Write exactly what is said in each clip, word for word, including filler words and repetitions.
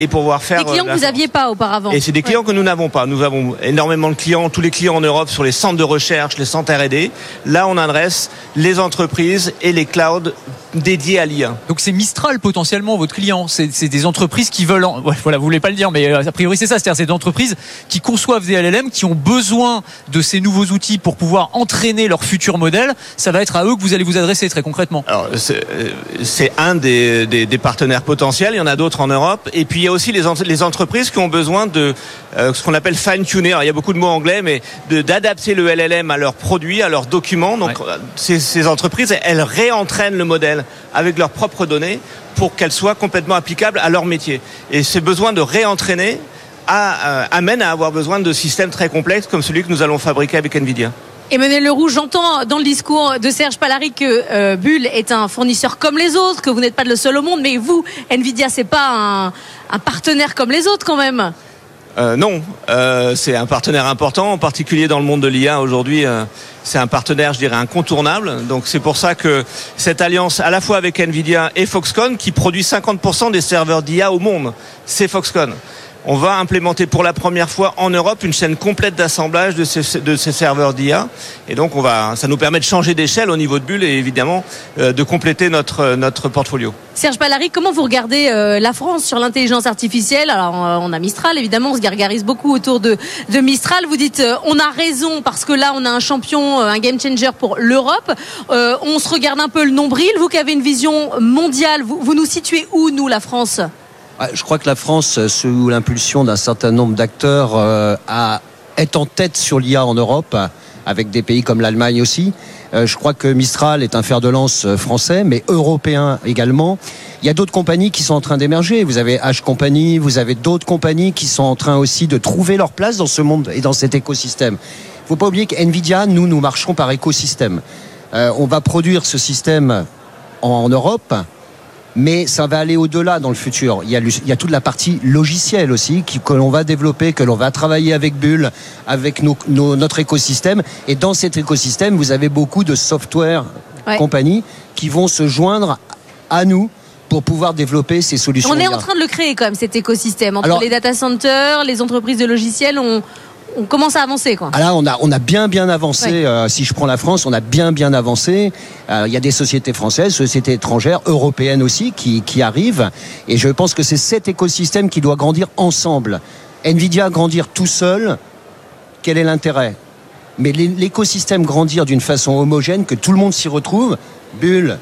et pouvoir faire... Des clients que vous n'aviez pas auparavant. Et c'est des clients ouais. que nous n'avons pas. Nous avons énormément de clients, tous les clients en Europe sur les centres de recherche, les centres R et D. Là, on adresse les entreprises et les clouds dédiés à l'I A. Donc c'est Mistral potentiellement votre client. C'est, c'est des entreprises qui veulent... En... Ouais, voilà, vous voulez pas le dire, mais euh, a priori c'est ça. C'est-à-dire c'est des entreprises qui conçoivent des L L M, qui ont besoin de ces nouveaux outils pour pouvoir entraîner leur futur modèle. Ça va être à eux que vous allez vous adresser très concrètement. Alors, c'est, c'est un des, des, des partenaires potentiels. Il y en a d'autres en Europe. Et puis il y a aussi les, en, les entreprises qui ont besoin de euh, ce qu'on appelle fine-tuner. Alors, il y a beaucoup de mots anglais, mais de, d'adapter le L L M à leurs produits, à leurs documents. Donc ouais. ces, ces entreprises, elles réentraînent le modèle avec leurs propres données pour qu'elles soient complètement applicables à leur métier. Et ce besoin de réentraîner a, euh, amène à avoir besoin de systèmes très complexes comme celui que nous allons fabriquer avec NVIDIA. Emmanuel Leroux, j'entends dans le discours de Serge Palary que euh, Bull est un fournisseur comme les autres, que vous n'êtes pas le seul au monde, mais vous, NVIDIA, c'est pas un, un partenaire comme les autres quand même. Euh, non, euh, c'est un partenaire important, en particulier dans le monde de l'I A aujourd'hui. Euh, c'est un partenaire, je dirais, incontournable. Donc c'est pour ça que cette alliance, à la fois avec NVIDIA et Foxconn, qui produit cinquante pour cent des serveurs d'I A au monde, c'est Foxconn. On va implémenter pour la première fois en Europe une chaîne complète d'assemblage de ces, de ces serveurs d'I A. Et donc, on va, ça nous permet de changer d'échelle au niveau de Bull et évidemment euh, de compléter notre, notre portfolio. Serge Palary, comment vous regardez euh, la France sur l'intelligence artificielle ? Alors, on a Mistral, évidemment, on se gargarise beaucoup autour de, de Mistral. Vous dites, euh, on a raison parce que là, on a un champion, un game changer pour l'Europe. Euh, on se regarde un peu le nombril. Vous qui avez une vision mondiale, vous, vous nous situez où, nous, la France ? Je crois que la France, sous l'impulsion d'un certain nombre d'acteurs, euh, a, est en tête sur l'I A en Europe, avec des pays comme l'Allemagne aussi. Euh, je crois que Mistral est un fer de lance français, mais européen également. Il y a d'autres compagnies qui sont en train d'émerger. Vous avez H Company, vous avez d'autres compagnies qui sont en train aussi de trouver leur place dans ce monde et dans cet écosystème. Il ne faut pas oublier qu'NVIDIA, nous, nous marchons par écosystème. Euh, on va produire ce système en, en Europe, mais ça va aller au-delà dans le futur. Il y a, il y a toute la partie logicielle aussi qui, que l'on va développer, que l'on va travailler avec Bull, avec nos, nos, notre écosystème. Et dans cet écosystème, vous avez beaucoup de software ouais. compagnies qui vont se joindre à nous pour pouvoir développer ces solutions. On est en train de le créer quand même, cet écosystème. Entre Alors, les data centers, les entreprises de logiciels, on... on commence à avancer, quoi. Ah là, on a, on a bien, bien avancé. Ouais. Euh, si je prends la France, on a bien, bien avancé. Euh, il y a des sociétés françaises, sociétés étrangères, européennes aussi, qui, qui arrivent. Et je pense que c'est cet écosystème qui doit grandir ensemble. NVIDIA grandir tout seul, quel est l'intérêt ? Mais l'écosystème grandir d'une façon homogène, que tout le monde s'y retrouve. Bull,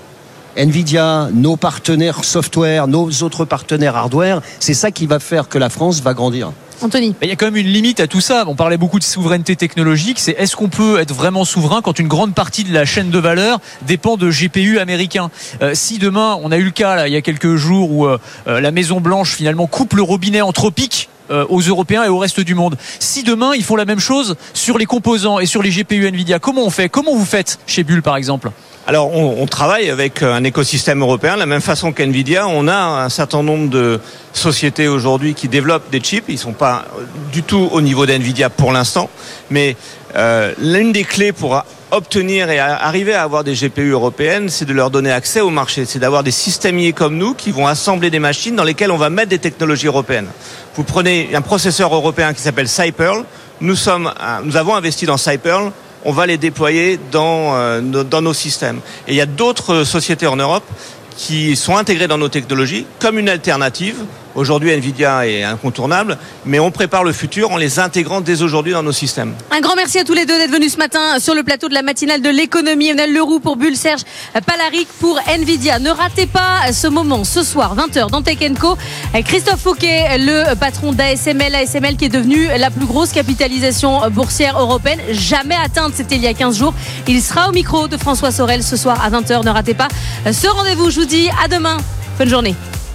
NVIDIA, nos partenaires software, nos autres partenaires hardware, c'est ça qui va faire que la France va grandir. Anthony. Il y a quand même une limite à tout ça. On parlait beaucoup de souveraineté technologique. C'est est-ce qu'on peut être vraiment souverain quand une grande partie de la chaîne de valeur dépend de G P U américains ? euh, Si demain, on a eu le cas là, il y a quelques jours où euh, la Maison Blanche finalement coupe le robinet anthropique euh, aux Européens et au reste du monde. Si demain, ils font la même chose sur les composants et sur les G P U NVIDIA, comment on fait ? Comment vous faites chez Bull par exemple ? Alors, on, on travaille avec un écosystème européen, de la même façon qu'NVIDIA. On a un certain nombre de sociétés aujourd'hui qui développent des chips. Ils ne sont pas du tout au niveau d'NVIDIA pour l'instant. Mais euh, l'une des clés pour obtenir et arriver à avoir des G P U européennes, c'est de leur donner accès au marché. C'est d'avoir des systémiers comme nous qui vont assembler des machines dans lesquelles on va mettre des technologies européennes. Vous prenez un processeur européen qui s'appelle Cyperl. Nous, sommes, nous avons investi dans Cyperl. On va les déployer dans, euh, dans nos systèmes. Et il y a d'autres sociétés en Europe qui sont intégrées dans nos technologies comme une alternative. Aujourd'hui, NVIDIA est incontournable, mais on prépare le futur en les intégrant dès aujourd'hui dans nos systèmes. Un grand merci à tous les deux d'être venus ce matin sur le plateau de la matinale de l'économie. Emmanuel Leroux pour Bull, Serge Palary pour NVIDIA. Ne ratez pas ce moment, ce soir, vingt heures, dans Tech and Co. Christophe Fauquet, le patron d'A S M L, A S M L qui est devenu la plus grosse capitalisation boursière européenne, jamais atteinte, c'était il y a quinze jours. Il sera au micro de François Sorel ce soir à vingt heures. Ne ratez pas ce rendez-vous. Je vous dis à demain. Bonne journée.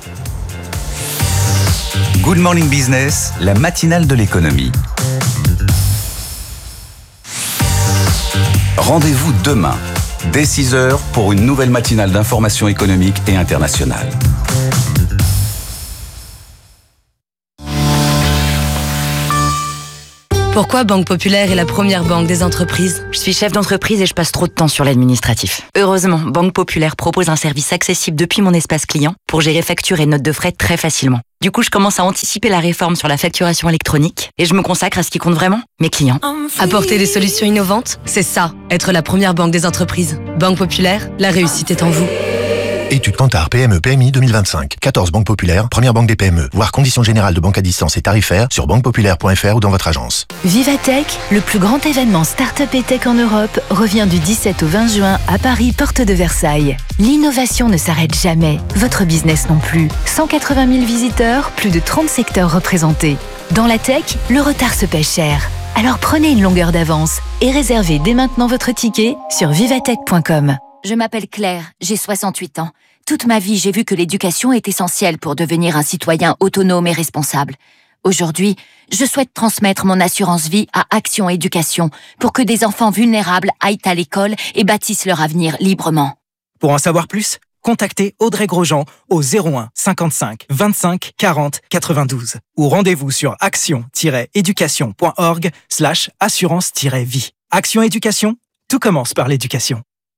Good Morning Business, la matinale de l'économie. Rendez-vous demain, dès six heures, pour une nouvelle matinale d'information économique et internationale. Pourquoi Banque Populaire est la première banque des entreprises ? Je suis chef d'entreprise et je passe trop de temps sur l'administratif. Heureusement, Banque Populaire propose un service accessible depuis mon espace client pour gérer factures et notes de frais très facilement. Du coup, je commence à anticiper la réforme sur la facturation électronique et je me consacre à ce qui compte vraiment, mes clients. Apporter des solutions innovantes, c'est ça, être la première banque des entreprises. Banque Populaire, la réussite est en vous. Étude Kantar P M E P M I deux mille vingt-cinq. quatorze banques populaires, première banque des P M E. Voir conditions générales de banque à distance et tarifaires sur banque populaire point f r ou dans votre agence. Vivatech, le plus grand événement start-up et tech en Europe, revient du dix-sept au vingt juin à Paris, porte de Versailles. L'innovation ne s'arrête jamais, votre business non plus. cent quatre-vingt mille visiteurs, plus de trente secteurs représentés. Dans la tech, le retard se paie cher. Alors prenez une longueur d'avance et réservez dès maintenant votre ticket sur vivatech point com. Je m'appelle Claire, j'ai soixante-huit ans. Toute ma vie, j'ai vu que l'éducation est essentielle pour devenir un citoyen autonome et responsable. Aujourd'hui, je souhaite transmettre mon assurance vie à Action Éducation pour que des enfants vulnérables aillent à l'école et bâtissent leur avenir librement. Pour en savoir plus, contactez Audrey Grosjean au zéro un cinquante-cinq vingt-cinq quarante quatre-vingt-douze ou rendez-vous sur action-éducation.org slash assurance-vie. Action Éducation, tout commence par l'éducation.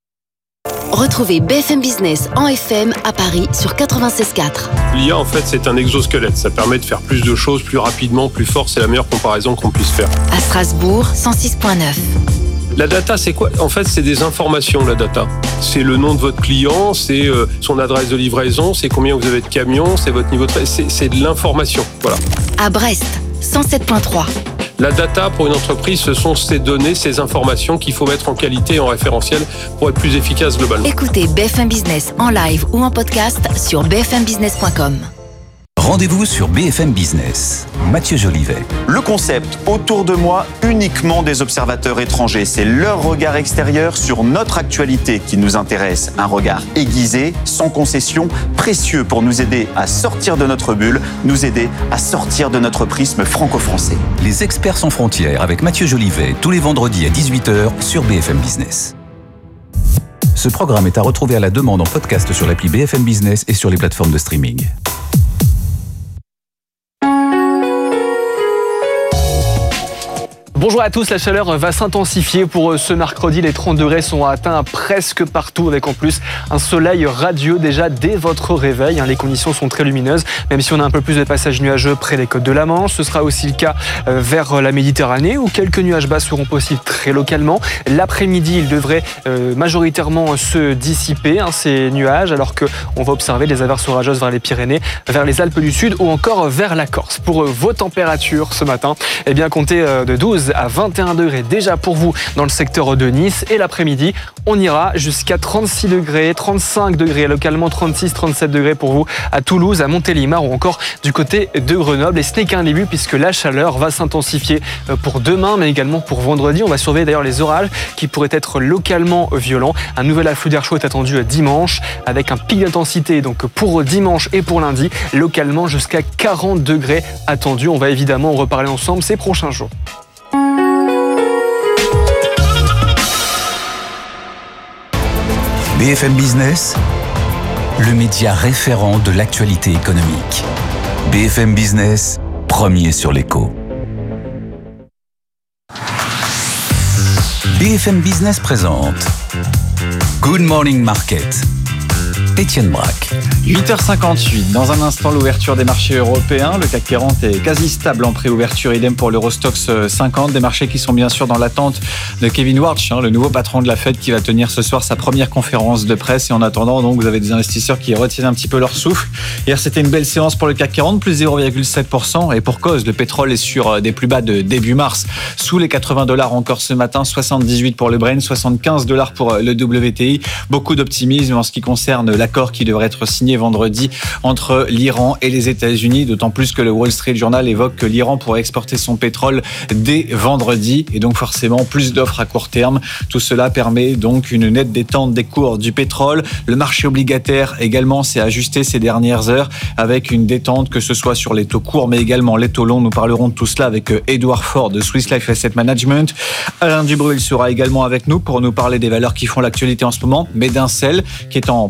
Retrouvez B F M Business en F M à Paris sur quatre-vingt-seize quatre. L'I A, en fait, c'est un exosquelette. Ça permet de faire plus de choses plus rapidement, plus fort. C'est la meilleure comparaison qu'on puisse faire. À Strasbourg, cent six virgule neuf. La data, c'est quoi ? En fait, c'est des informations, la data. C'est le nom de votre client, c'est euh, son adresse de livraison, c'est combien vous avez de camions, c'est votre niveau de... C'est, c'est de l'information, voilà. À Brest, cent sept virgule trois. La data, pour une entreprise, ce sont ces données, ces informations qu'il faut mettre en qualité et en référentiel pour être plus efficace globalement. Écoutez B F M Business en live ou en podcast sur b f m business point com. Rendez-vous sur B F M Business. Mathieu Jolivet. Le concept autour de moi, uniquement des observateurs étrangers. C'est leur regard extérieur sur notre actualité qui nous intéresse. Un regard aiguisé, sans concession, précieux pour nous aider à sortir de notre bulle, nous aider à sortir de notre prisme franco-français. Les experts sans frontières avec Mathieu Jolivet, tous les vendredis à dix-huit heures sur B F M Business. Ce programme est à retrouver à la demande en podcast sur l'appli B F M Business et sur les plateformes de streaming. Bonjour à tous, la chaleur va s'intensifier pour ce mercredi. Les trente degrés sont atteints presque partout avec en plus un soleil radieux déjà dès votre réveil. Les conditions sont très lumineuses, même si on a un peu plus de passages nuageux près des côtes de la Manche. Ce sera aussi le cas vers la Méditerranée où quelques nuages bas seront possibles très localement. L'après-midi, il devrait majoritairement se dissiper ces nuages alors qu'on va observer des averses orageuses vers les Pyrénées, vers les Alpes du Sud ou encore vers la Corse. Pour vos températures ce matin, eh bien comptez de douze à vingt et un degrés déjà pour vous dans le secteur de Nice et l'après-midi on ira jusqu'à trente-six degrés, trente-cinq degrés localement, trente-six trente-sept degrés pour vous à Toulouse, à Montélimar ou encore du côté de Grenoble. Et ce n'est qu'un début puisque la chaleur va s'intensifier pour demain mais également pour vendredi. On va surveiller d'ailleurs les orages qui pourraient être localement violents. Un nouvel afflux d'air chaud est attendu dimanche avec un pic d'intensité donc pour dimanche et pour lundi localement jusqu'à quarante degrés attendus. On va évidemment en reparler ensemble ces prochains jours. B F M Business, le média référent de l'actualité économique. B F M Business, premier sur l'écho. B F M Business présente Good Morning Market. Étienne Braque. huit heures cinquante-huit. Dans un instant, l'ouverture des marchés européens. Le C A C quarante est quasi stable en préouverture. Idem pour l'Eurostoxx cinquante. Des marchés qui sont bien sûr dans l'attente de Kevin Warsh, hein, le nouveau patron de la Fed qui va tenir ce soir sa première conférence de presse. Et en attendant, donc, vous avez des investisseurs qui retiennent un petit peu leur souffle. Hier, c'était une belle séance pour le C A C quarante, plus zéro virgule sept pour cent. Et pour cause, le pétrole est sur des plus bas de début mars. Sous les quatre-vingts dollars encore ce matin. soixante-dix-huit pour le Brent, soixante-quinze dollars pour le W T I. Beaucoup d'optimisme en ce qui concerne la l'accord qui devrait être signé vendredi entre l'Iran et les États-Unis, d'autant plus que le Wall Street Journal évoque que l'Iran pourrait exporter son pétrole dès vendredi et donc forcément plus d'offres à court terme. Tout cela permet donc une nette détente des cours du pétrole. Le marché obligataire également s'est ajusté ces dernières heures avec une détente que ce soit sur les taux courts mais également les taux longs. Nous parlerons de tout cela avec Edouard Faure de Swiss Life Asset Management. Alain Dubreuil sera également avec nous pour nous parler des valeurs qui font l'actualité en ce moment, mais d'Incel qui est en petite baisse.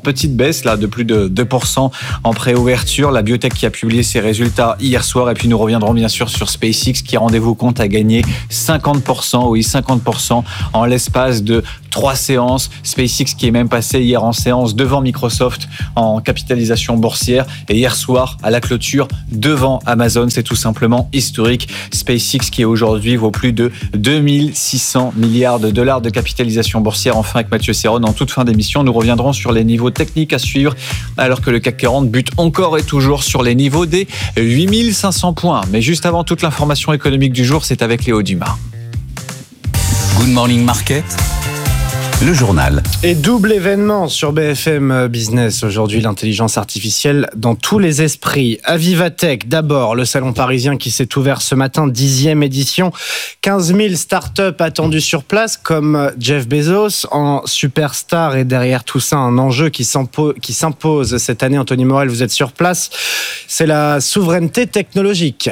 baisse là de plus de deux pour cent en préouverture. La biotech qui a publié ses résultats hier soir. Et puis nous reviendrons bien sûr sur SpaceX qui, rendez-vous compte, a gagné cinquante pour cent, oui cinquante pour cent en l'espace de trois séances. SpaceX qui est même passé hier en séance devant Microsoft en capitalisation boursière et hier soir à la clôture devant Amazon. C'est tout simplement historique. SpaceX qui aujourd'hui vaut plus de deux mille six cents milliards de dollars de capitalisation boursière. Enfin, avec Mathieu Serron, en toute fin d'émission, nous reviendrons sur les niveaux techniques à suivre alors que le C A C quarante bute encore et toujours sur les niveaux des huit mille cinq cents points. Mais juste avant, toute l'information économique du jour, c'est avec Léo Dumas. Good Morning Market, le journal. Et double événement sur B F M Business aujourd'hui, l'intelligence artificielle dans tous les esprits. Avivatech, d'abord, le salon parisien qui s'est ouvert ce matin, dixième édition. quinze mille startups attendues sur place, comme Jeff Bezos en superstar. Et derrière tout ça, un enjeu qui s'impose cette année. Anthony Morel, vous êtes sur place. C'est la souveraineté technologique.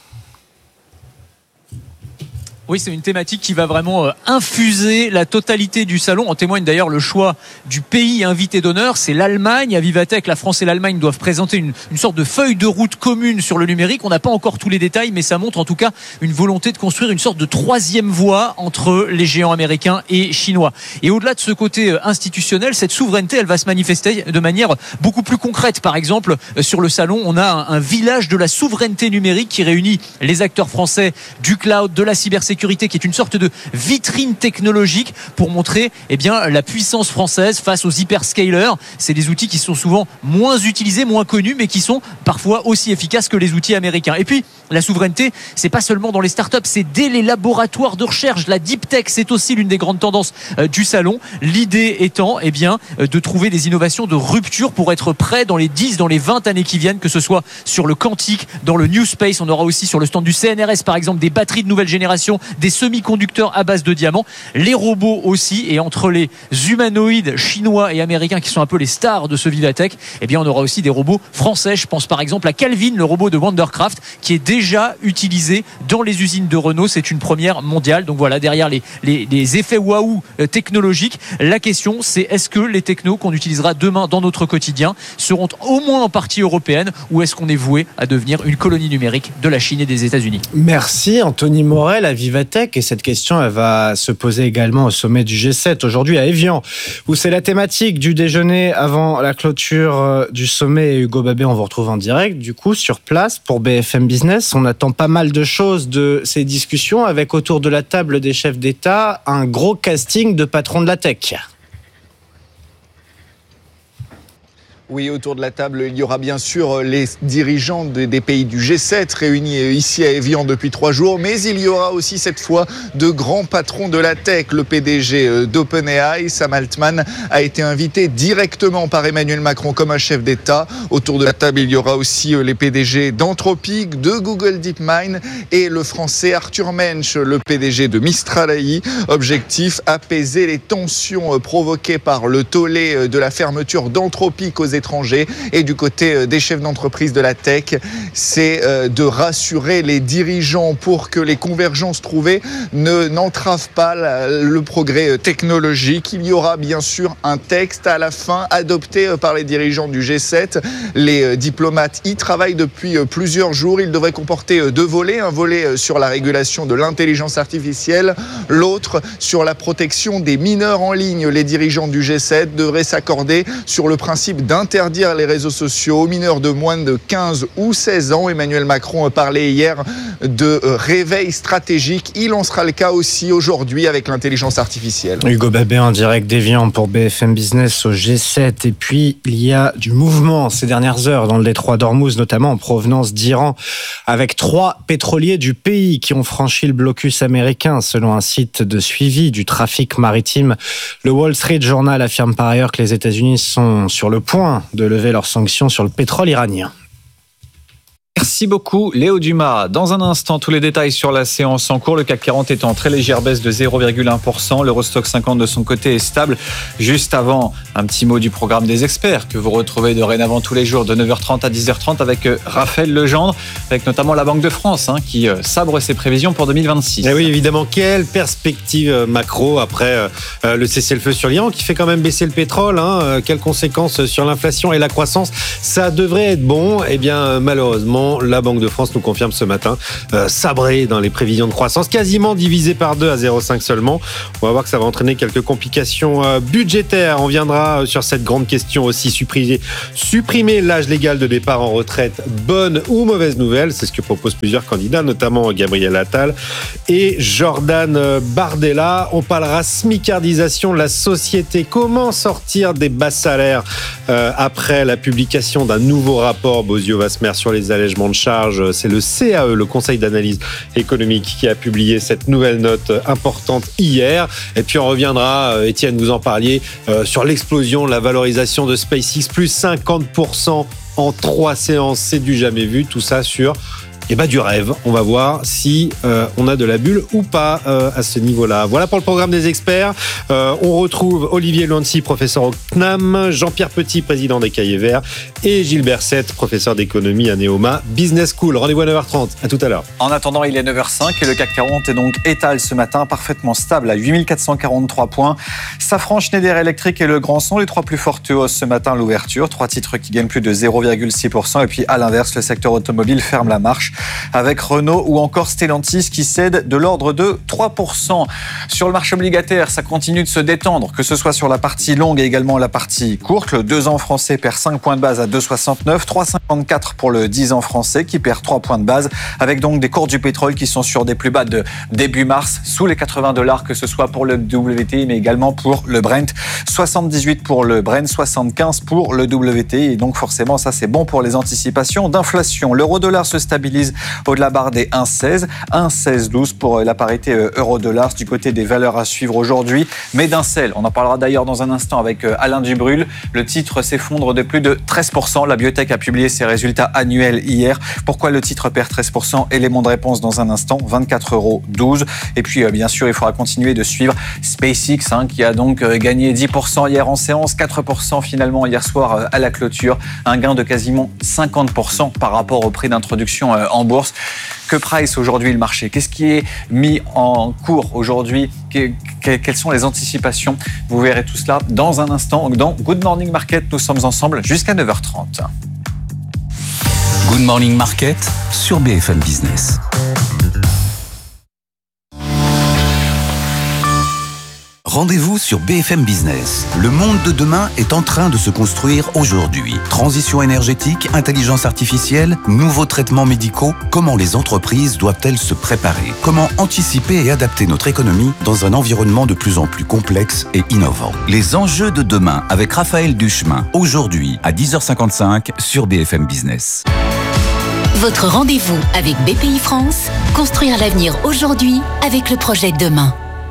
Oui, c'est une thématique qui va vraiment infuser la totalité du salon. En témoigne d'ailleurs le choix du pays invité d'honneur, c'est l'Allemagne. Avivatech, la France et l'Allemagne doivent présenter une, une sorte de feuille de route commune sur le numérique. On n'a pas encore tous les détails, mais ça montre en tout cas une volonté de construire une sorte de troisième voie entre les géants américains et chinois. Et au-delà de ce côté institutionnel, cette souveraineté, elle va se manifester de manière beaucoup plus concrète. Par exemple, sur le salon, on a un, un village de la souveraineté numérique qui réunit les acteurs français du cloud, de la cybersécurité, qui est une sorte de vitrine technologique pour montrer eh bien, la puissance française face aux hyperscalers. C'est des outils qui sont souvent moins utilisés, moins connus, mais qui sont parfois aussi efficaces que les outils américains. Et puis, la souveraineté, c'est pas seulement dans les startups, c'est dès les laboratoires de recherche. La deep tech, c'est aussi l'une des grandes tendances euh, du salon. L'idée étant eh bien, euh, de trouver des innovations de rupture pour être prêt dans les dix, dans les vingt années qui viennent, que ce soit sur le quantique, dans le new space. On aura aussi sur le stand du C N R S, par exemple, des batteries de nouvelle génération, des semi-conducteurs à base de diamants, les robots aussi. Et entre les humanoïdes chinois et américains qui sont un peu les stars de ce Vivatech, eh bien on aura aussi des robots français. Je pense par exemple à Calvin, le robot de Wondercraft, qui est déjà utilisé dans les usines de Renault. C'est une première mondiale. Donc voilà, derrière les, les, les effets waouh technologiques, la question c'est est-ce que les technos qu'on utilisera demain dans notre quotidien seront au moins en partie européennes, ou est-ce qu'on est voué à devenir une colonie numérique de la Chine et des États-Unis? Merci Anthony Morel à Vivatech. Et cette question, elle va se poser également au sommet du G sept aujourd'hui à Évian, où c'est la thématique du déjeuner avant la clôture du sommet. Et Hugo Babet, on vous retrouve en direct, du coup, sur place pour B F M Business. On attend pas mal de choses de ces discussions avec autour de la table des chefs d'État un gros casting de patrons de la tech. Oui, autour de la table, il y aura bien sûr les dirigeants des pays du G sept réunis ici à Évian depuis trois jours, mais il y aura aussi cette fois de grands patrons de la tech. Le P D G d'OpenAI, Sam Altman, a été invité directement par Emmanuel Macron comme un chef d'État. Autour de la table, il y aura aussi les P D G d'Anthropic, de Google DeepMind et le français Arthur Mensch, le P D G de Mistral A I. Objectif, apaiser les tensions provoquées par le tollé de la fermeture d'Anthropic aux étrangers. Et du côté des chefs d'entreprise de la tech, c'est de rassurer les dirigeants pour que les convergences trouvées ne n'entravent pas le progrès technologique. Il y aura bien sûr un texte à la fin adopté par les dirigeants du G sept. Les diplomates y travaillent depuis plusieurs jours. Il devrait comporter deux volets. Un volet sur la régulation de l'intelligence artificielle, l'autre sur la protection des mineurs en ligne. Les dirigeants du G sept devraient s'accorder sur le principe d'un interdire les réseaux sociaux aux mineurs de moins de quinze ou seize ans. Emmanuel Macron parlait hier de réveil stratégique. Il en sera le cas aussi aujourd'hui avec l'intelligence artificielle. Hugo Babet en direct d'Évian pour B F M Business au G sept. Et puis, il y a du mouvement ces dernières heures dans le détroit d'Ormuz, notamment en provenance d'Iran, avec trois pétroliers du pays qui ont franchi le blocus américain, selon un site de suivi du trafic maritime. Le Wall Street Journal affirme par ailleurs que les États-Unis sont sur le point de lever leurs sanctions sur le pétrole iranien. Merci beaucoup Léo Dumas. Dans un instant, tous les détails sur la séance en cours. Le C A C quarante est en très légère baisse de zéro virgule un pour cent. L'Eurostoxx cinquante de son côté est stable. Juste avant, un petit mot du programme des experts que vous retrouvez dorénavant tous les jours de neuf heures trente à dix heures trente avec Raphaël Legendre, avec notamment la Banque de France hein, qui sabre ses prévisions pour deux mille vingt-six. Et oui, évidemment, quelle perspective macro après euh, le cessez-le-feu sur l'Iran qui fait quand même baisser le pétrole hein, quelles conséquences sur l'inflation et la croissance? Ça devrait être bon. Eh bien, malheureusement, la Banque de France nous confirme ce matin euh, sabré dans les prévisions de croissance, quasiment divisé par deux à zéro virgule cinq seulement. On va voir que ça va entraîner quelques complications euh, budgétaires. On viendra sur cette grande question aussi. Supprimer, supprimer l'âge légal de départ en retraite, bonne ou mauvaise nouvelle? C'est ce que proposent plusieurs candidats, notamment Gabriel Attal et Jordan Bardella. On parlera smicardisation de la société. Comment sortir des bas salaires euh, après la publication d'un nouveau rapport Bozio-Wasmer sur les allègements de charges? C'est le C A E, le Conseil d'analyse économique, qui a publié cette nouvelle note importante hier. Et puis on reviendra, Étienne, vous en parliez, euh, sur l'explosion de la valorisation de SpaceX, plus cinquante pour cent en trois séances, c'est du jamais vu. Tout ça sur eh ben, du rêve. On va voir si euh, on a de la bulle ou pas euh, à ce niveau-là. Voilà pour le programme des experts. Euh, on retrouve Olivier Luancy, professeur au C N A M, Jean-Pierre Petit, président des Cahiers Verts, et Gilbert Sette, professeur d'économie à Neoma Business School. Rendez-vous à neuf heures trente. À tout à l'heure. En attendant, il est neuf heures cinq et le C A C quarante est donc étale ce matin, parfaitement stable à huit mille quatre cent quarante-trois points. Safran, Schneider Electric et Le Grand sont les trois plus fortes hausses ce matin à l'ouverture. Trois titres qui gagnent plus de zéro virgule six pour cent. Et puis à l'inverse, le secteur automobile ferme la marche avec Renault ou encore Stellantis qui cèdent de l'ordre de trois pour cent. Sur le marché obligataire, ça continue de se détendre, que ce soit sur la partie longue et également la partie courte. Le deux ans français perd cinq points de base à deux virgule soixante-neuf, trois virgule cinquante-quatre pour le dix ans français qui perd trois points de base, avec donc des cours du pétrole qui sont sur des plus bas de début mars, sous les quatre-vingts dollars, que ce soit pour le W T I mais également pour le Brent. soixante-dix-huit pour le Brent, soixante-quinze pour le W T I, et donc forcément ça c'est bon pour les anticipations d'inflation. L'euro-dollar se stabilise au-delà barre des un virgule seize, un virgule seize douze pour la parité euro-dollar. Du côté des valeurs à suivre aujourd'hui, Medincell, on en parlera d'ailleurs dans un instant avec Alain Dubrulle. Le titre s'effondre de plus de treize pour cent. La biotech a publié ses résultats annuels hier. Pourquoi le titre perd treize pour cent? Élément de réponse dans un instant, vingt-quatre euros douze. Et puis bien sûr, il faudra continuer de suivre SpaceX hein, qui a donc gagné dix pour cent hier en séance, quatre pour cent finalement hier soir à la clôture. Un gain de quasiment cinquante pour cent par rapport au prix d'introduction en bourse. Que price aujourd'hui le marché? Qu'est-ce qui est mis en cours aujourd'hui? Quelles sont les anticipations? Vous verrez tout cela dans un instant dans Good Morning Market. Nous sommes ensemble jusqu'à neuf heures trente. Good Morning Market sur B F M Business. Rendez-vous sur B F M Business. Le monde de demain est en train de se construire aujourd'hui. Transition énergétique, intelligence artificielle, nouveaux traitements médicaux. Comment les entreprises doivent-elles se préparer? Comment anticiper et adapter notre économie dans un environnement de plus en plus complexe et innovant? Les enjeux de demain avec Raphaël Duchemin. Aujourd'hui à dix heures cinquante-cinq sur B F M Business. Votre rendez-vous avec B P I France. Construire l'avenir aujourd'hui avec le projet Demain.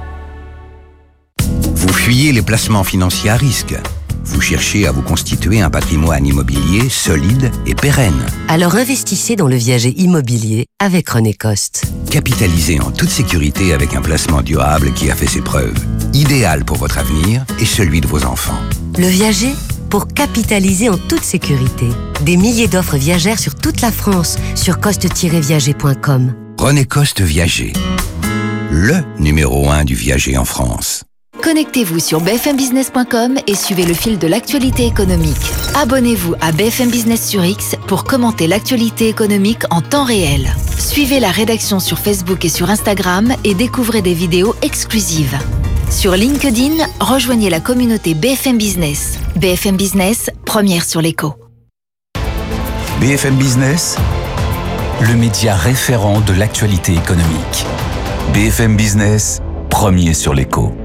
Vous fuyez les placements financiers à risque. Vous cherchez à vous constituer un patrimoine immobilier solide et pérenne. Alors investissez dans le viager immobilier avec René Coste. Capitalisez en toute sécurité avec un placement durable qui a fait ses preuves. Idéal pour votre avenir et celui de vos enfants. Le viager pour capitaliser en toute sécurité. Des milliers d'offres viagères sur toute la France sur coste tiret viager point com. René Coste Viager. Le numéro un du viager en France. Connectez-vous sur b f m business point com et suivez le fil de l'actualité économique. Abonnez-vous à B F M Business sur X pour commenter l'actualité économique en temps réel. Suivez la rédaction sur Facebook et sur Instagram et découvrez des vidéos exclusives. Sur LinkedIn, rejoignez la communauté B F M Business. B F M Business, première sur l'écho. B F M Business, le média référent de l'actualité économique. B F M Business, premier sur l'écho.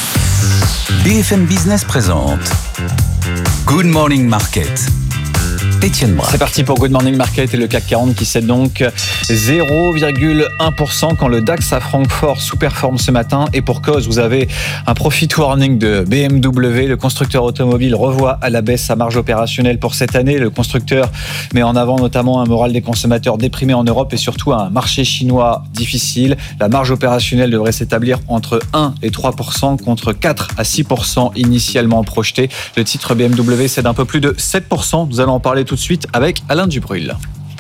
B F M Business présente Good Morning Market. Étienne Braque. C'est parti pour Good Morning Market et le C A C quarante qui cède donc zéro virgule un pour cent quand le DAX à Francfort sous-performe ce matin. Et pour cause, vous avez un profit warning de B M W. Le constructeur automobile revoit à la baisse sa marge opérationnelle pour cette année. Le constructeur met en avant notamment un moral des consommateurs déprimé en Europe et surtout un marché chinois difficile. La marge opérationnelle devrait s'établir entre un et trois pour cent contre quatre à six pour cent initialement projeté. Le titre B M W cède un peu plus de sept pour cent. Nous allons en parler tout de suite avec Alain Dubrul.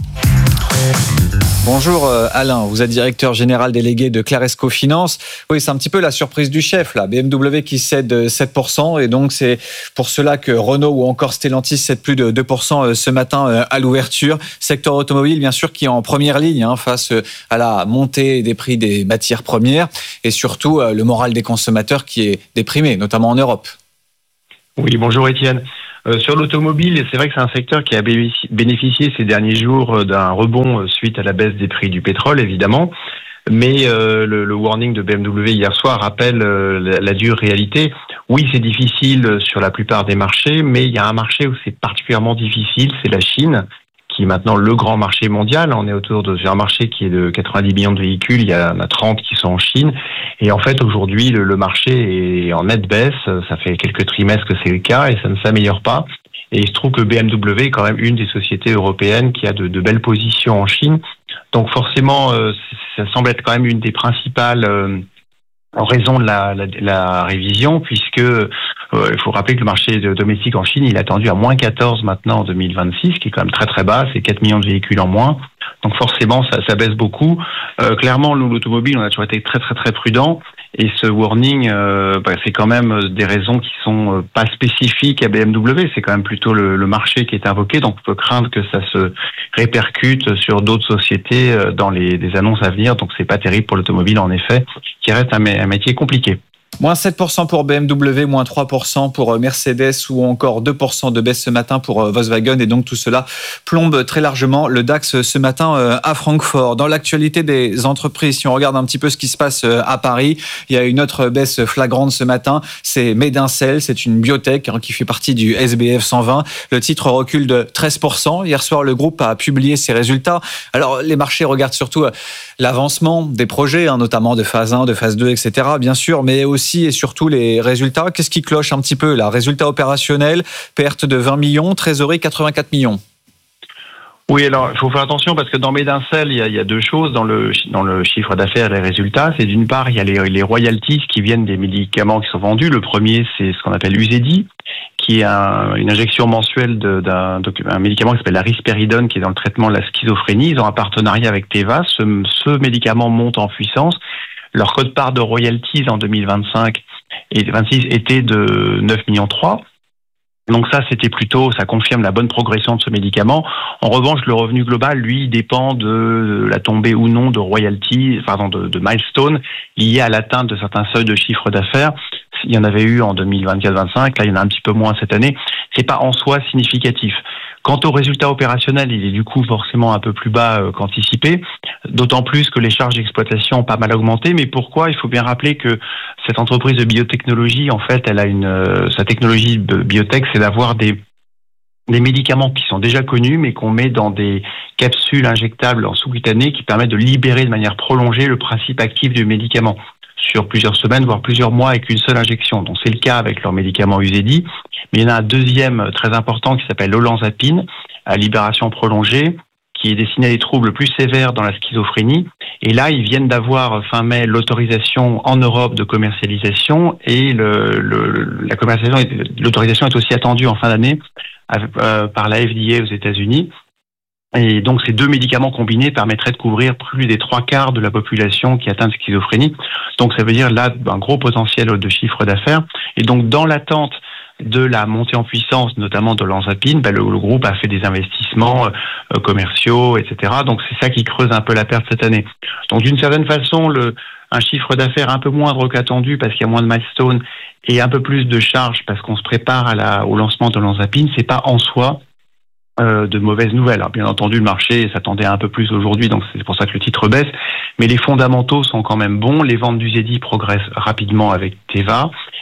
Bonjour Alain, vous êtes directeur général délégué de Claresco Finance. Oui, c'est un petit peu la surprise du chef là. B M W qui cède sept pour cent et donc c'est pour cela que Renault ou encore Stellantis cèdent plus de deux pour cent ce matin à l'ouverture. Secteur automobile bien sûr qui est en première ligne hein, face à la montée des prix des matières premières et surtout le moral des consommateurs qui est déprimé, notamment en Europe. Oui, bonjour Étienne. Euh, sur l'automobile, c'est vrai que c'est un secteur qui a bénéficié ces derniers jours d'un rebond suite à la baisse des prix du pétrole, évidemment. Mais euh, le, le warning de B M W hier soir rappelle euh, la, la dure réalité. Oui, c'est difficile sur la plupart des marchés, mais il y a un marché où c'est particulièrement difficile, c'est la Chine, qui est maintenant le grand marché mondial. On est autour de un marché qui est de quatre-vingt-dix millions de véhicules, il y en a trente qui sont en Chine. Et en fait, aujourd'hui, le, le marché est en nette baisse. Ça fait quelques trimestres que c'est le cas et ça ne s'améliore pas. Et il se trouve que B M W est quand même une des sociétés européennes qui a de, de belles positions en Chine. Donc forcément, euh, ça semble être quand même une des principales euh, raisons de la, la, la révision, puisque euh, il faut rappeler que le marché domestique en Chine, il est attendu à moins quatorze maintenant en deux mille vingt-six, qui est quand même très très bas, c'est quatre millions de véhicules en moins. Donc forcément, ça, ça baisse beaucoup. Euh, clairement, nous, l'automobile, on a toujours été très très très prudent. Et ce warning, euh, bah, c'est quand même des raisons qui sont pas spécifiques à B M W. C'est quand même plutôt le, le marché qui est invoqué. Donc on peut craindre que ça se répercute sur d'autres sociétés dans les des annonces à venir. Donc c'est pas terrible pour l'automobile, en effet, qui reste un, un métier compliqué. Moins sept pour cent pour B M W, moins trois pour cent pour Mercedes ou encore deux pour cent de baisse ce matin pour Volkswagen. Et donc tout cela plombe très largement le DAX ce matin à Francfort. Dans l'actualité des entreprises, si on regarde un petit peu ce qui se passe à Paris, il y a une autre baisse flagrante ce matin. C'est Medincell, c'est une biotech qui fait partie du S B F cent vingt. Le titre recule de treize pour cent. Hier soir, le groupe a publié ses résultats. Alors les marchés regardent surtout l'avancement des projets, notamment de phase un, de phase deux, et cetera. Bien sûr, mais aussi et surtout les résultats. Qu'est-ce qui cloche un petit peu là ? Résultat opérationnel, perte de vingt millions, trésorerie quatre-vingt-quatre millions. Oui, alors il faut faire attention parce que dans Medincell, il y a, il y a deux choses dans le dans le chiffre d'affaires et les résultats. C'est d'une part, il y a les, les royalties qui viennent des médicaments qui sont vendus. Le premier, c'est ce qu'on appelle Uzedy, qui est un, une injection mensuelle de, d'un, d'un médicament qui s'appelle la risperidone, qui est dans le traitement de la schizophrénie. Ils ont un partenariat avec Teva. Ce, ce médicament monte en puissance. Leur quote-part de royalties en deux mille vingt-cinq et vingt-six était de neuf virgule trois millions. Donc ça, c'était plutôt, ça confirme la bonne progression de ce médicament. En revanche, le revenu global, lui, dépend de la tombée ou non de royalties, pardon, de, de milestones liés à l'atteinte de certains seuils de chiffre d'affaires. Il y en avait eu en deux mille vingt-quatre vingt-cinq, là il y en a un petit peu moins cette année. C'est pas en soi significatif. Quant au résultat opérationnel, il est du coup forcément un peu plus bas euh, qu'anticipé, d'autant plus que les charges d'exploitation ont pas mal augmenté. Mais pourquoi ? Il faut bien rappeler que cette entreprise de biotechnologie, en fait, elle a une euh, sa technologie biotech, c'est d'avoir des des médicaments qui sont déjà connus, mais qu'on met dans des capsules injectables en sous-cutané qui permettent de libérer de manière prolongée le principe actif du médicament sur plusieurs semaines, voire plusieurs mois avec une seule injection. Donc c'est le cas avec leur médicament Uzedy. Mais il y en a un deuxième très important qui s'appelle l'olanzapine, à libération prolongée, qui est destiné à des troubles plus sévères dans la schizophrénie. Et là, ils viennent d'avoir fin mai l'autorisation en Europe de commercialisation et le, le, la commercialisation, l'autorisation est aussi attendue en fin d'année euh, par la F D A aux États-Unis. Et donc, ces deux médicaments combinés permettraient de couvrir plus des trois quarts de la population qui atteint de schizophrénie. Donc, ça veut dire là un gros potentiel de chiffre d'affaires. Et donc, dans l'attente de la montée en puissance, notamment de l'olanzapine, ben le, le groupe a fait des investissements euh, commerciaux, et cetera. Donc, c'est ça qui creuse un peu la perte cette année. Donc, d'une certaine façon, le, un chiffre d'affaires un peu moindre qu'attendu parce qu'il y a moins de milestones et un peu plus de charges parce qu'on se prépare à la, au lancement de l'olanzapine, c'est pas en soi Euh, de mauvaises nouvelles. Alors, bien entendu, le marché s'attendait un peu plus aujourd'hui, donc c'est pour ça que le titre baisse. Mais les fondamentaux sont quand même bons. Les ventes d'Uzedy progressent rapidement avec Teva.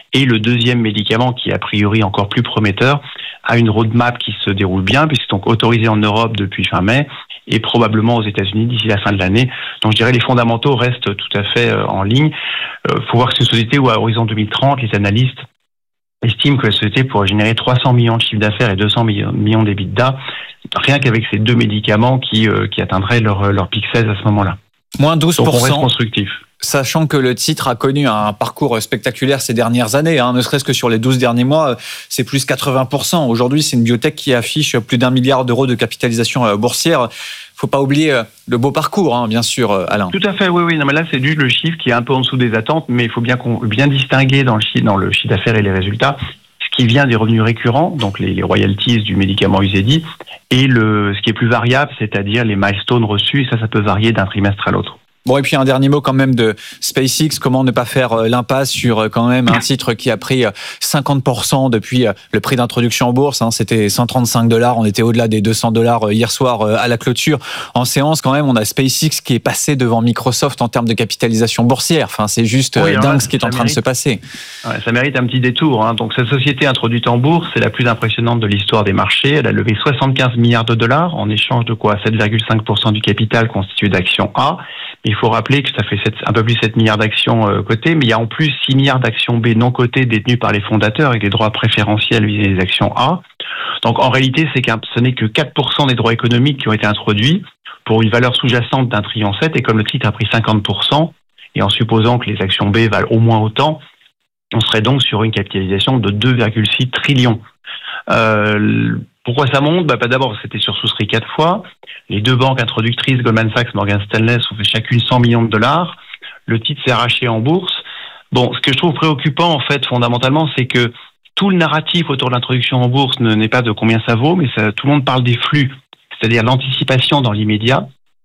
Et le deuxième médicament, qui est a priori encore plus prometteur, a une roadmap qui se déroule bien, puisque c'est donc autorisé en Europe depuis fin mai et probablement aux États-Unis d'ici la fin de l'année. Donc je dirais les fondamentaux restent tout à fait en ligne. Il euh, faut voir que c'est une société où à horizon deux mille trente, les analystes estiment que la société pourrait générer trois cents millions de chiffre d'affaires et deux cents millions d'EBITDA, rien qu'avec ces deux médicaments qui, euh, qui atteindraient leur, leur pic seize à ce moment-là. Moins douze pour cent. Donc on reste constructif. Sachant que le titre a connu un parcours spectaculaire ces dernières années, hein, ne serait-ce que sur les douze derniers mois, c'est plus quatre-vingts pour cent. Aujourd'hui, c'est une biotech qui affiche plus d'un milliard d'euros de capitalisation boursière. Faut pas oublier le beau parcours, hein, bien sûr, Alain. Tout à fait, oui, oui. Non, mais là, c'est juste le chiffre qui est un peu en dessous des attentes, mais il faut bien, qu'on, bien distinguer dans le chiffre, dans le chiffre d'affaires et les résultats ce qui vient des revenus récurrents, donc les, les royalties du médicament Uzedy, et le, ce qui est plus variable, c'est-à-dire les milestones reçus. Et ça, ça peut varier d'un trimestre à l'autre. Bon, et puis un dernier mot quand même de SpaceX. Comment ne pas faire l'impasse sur quand même un titre qui a pris cinquante pour cent depuis le prix d'introduction en bourse, hein. C'était cent trente-cinq dollars. On était au-delà des deux cents dollars hier soir à la clôture. En séance, quand même, on a SpaceX qui est passé devant Microsoft en termes de capitalisation boursière. Enfin, c'est juste oui, dingue là, ce qui est en train mérite, de se passer. Ouais, ça mérite un petit détour, hein. Donc, cette société introduite en bourse, c'est la plus impressionnante de l'histoire des marchés. Elle a levé soixante-quinze milliards de dollars en échange de quoi? sept virgule cinq pour cent du capital constitué d'actions A. Il faut rappeler que ça fait sept, un peu plus de sept milliards d'actions euh, cotées, mais il y a en plus six milliards d'actions B non cotées détenues par les fondateurs avec des droits préférentiels vis-à-vis des actions A. Donc en réalité, c'est qu'un, ce n'est que quatre pour cent des droits économiques qui ont été introduits pour une valeur sous-jacente d'un trillion sept, et comme le titre a pris cinquante pour cent, et en supposant que les actions B valent au moins autant, on serait donc sur une capitalisation de deux virgule six trillions. Euh, pourquoi ça monte? Bah, d'abord, c'était sursouscrit quatre fois. Les deux banques introductrices, Goldman Sachs, Morgan Stanley, ont fait chacune cent millions de dollars. Le titre s'est arraché en bourse. Bon, ce que je trouve préoccupant, en fait, fondamentalement, c'est que tout le narratif autour de l'introduction en bourse ne, n'est pas de combien ça vaut, mais ça, tout le monde parle des flux, c'est-à-dire l'anticipation dans l'immédiat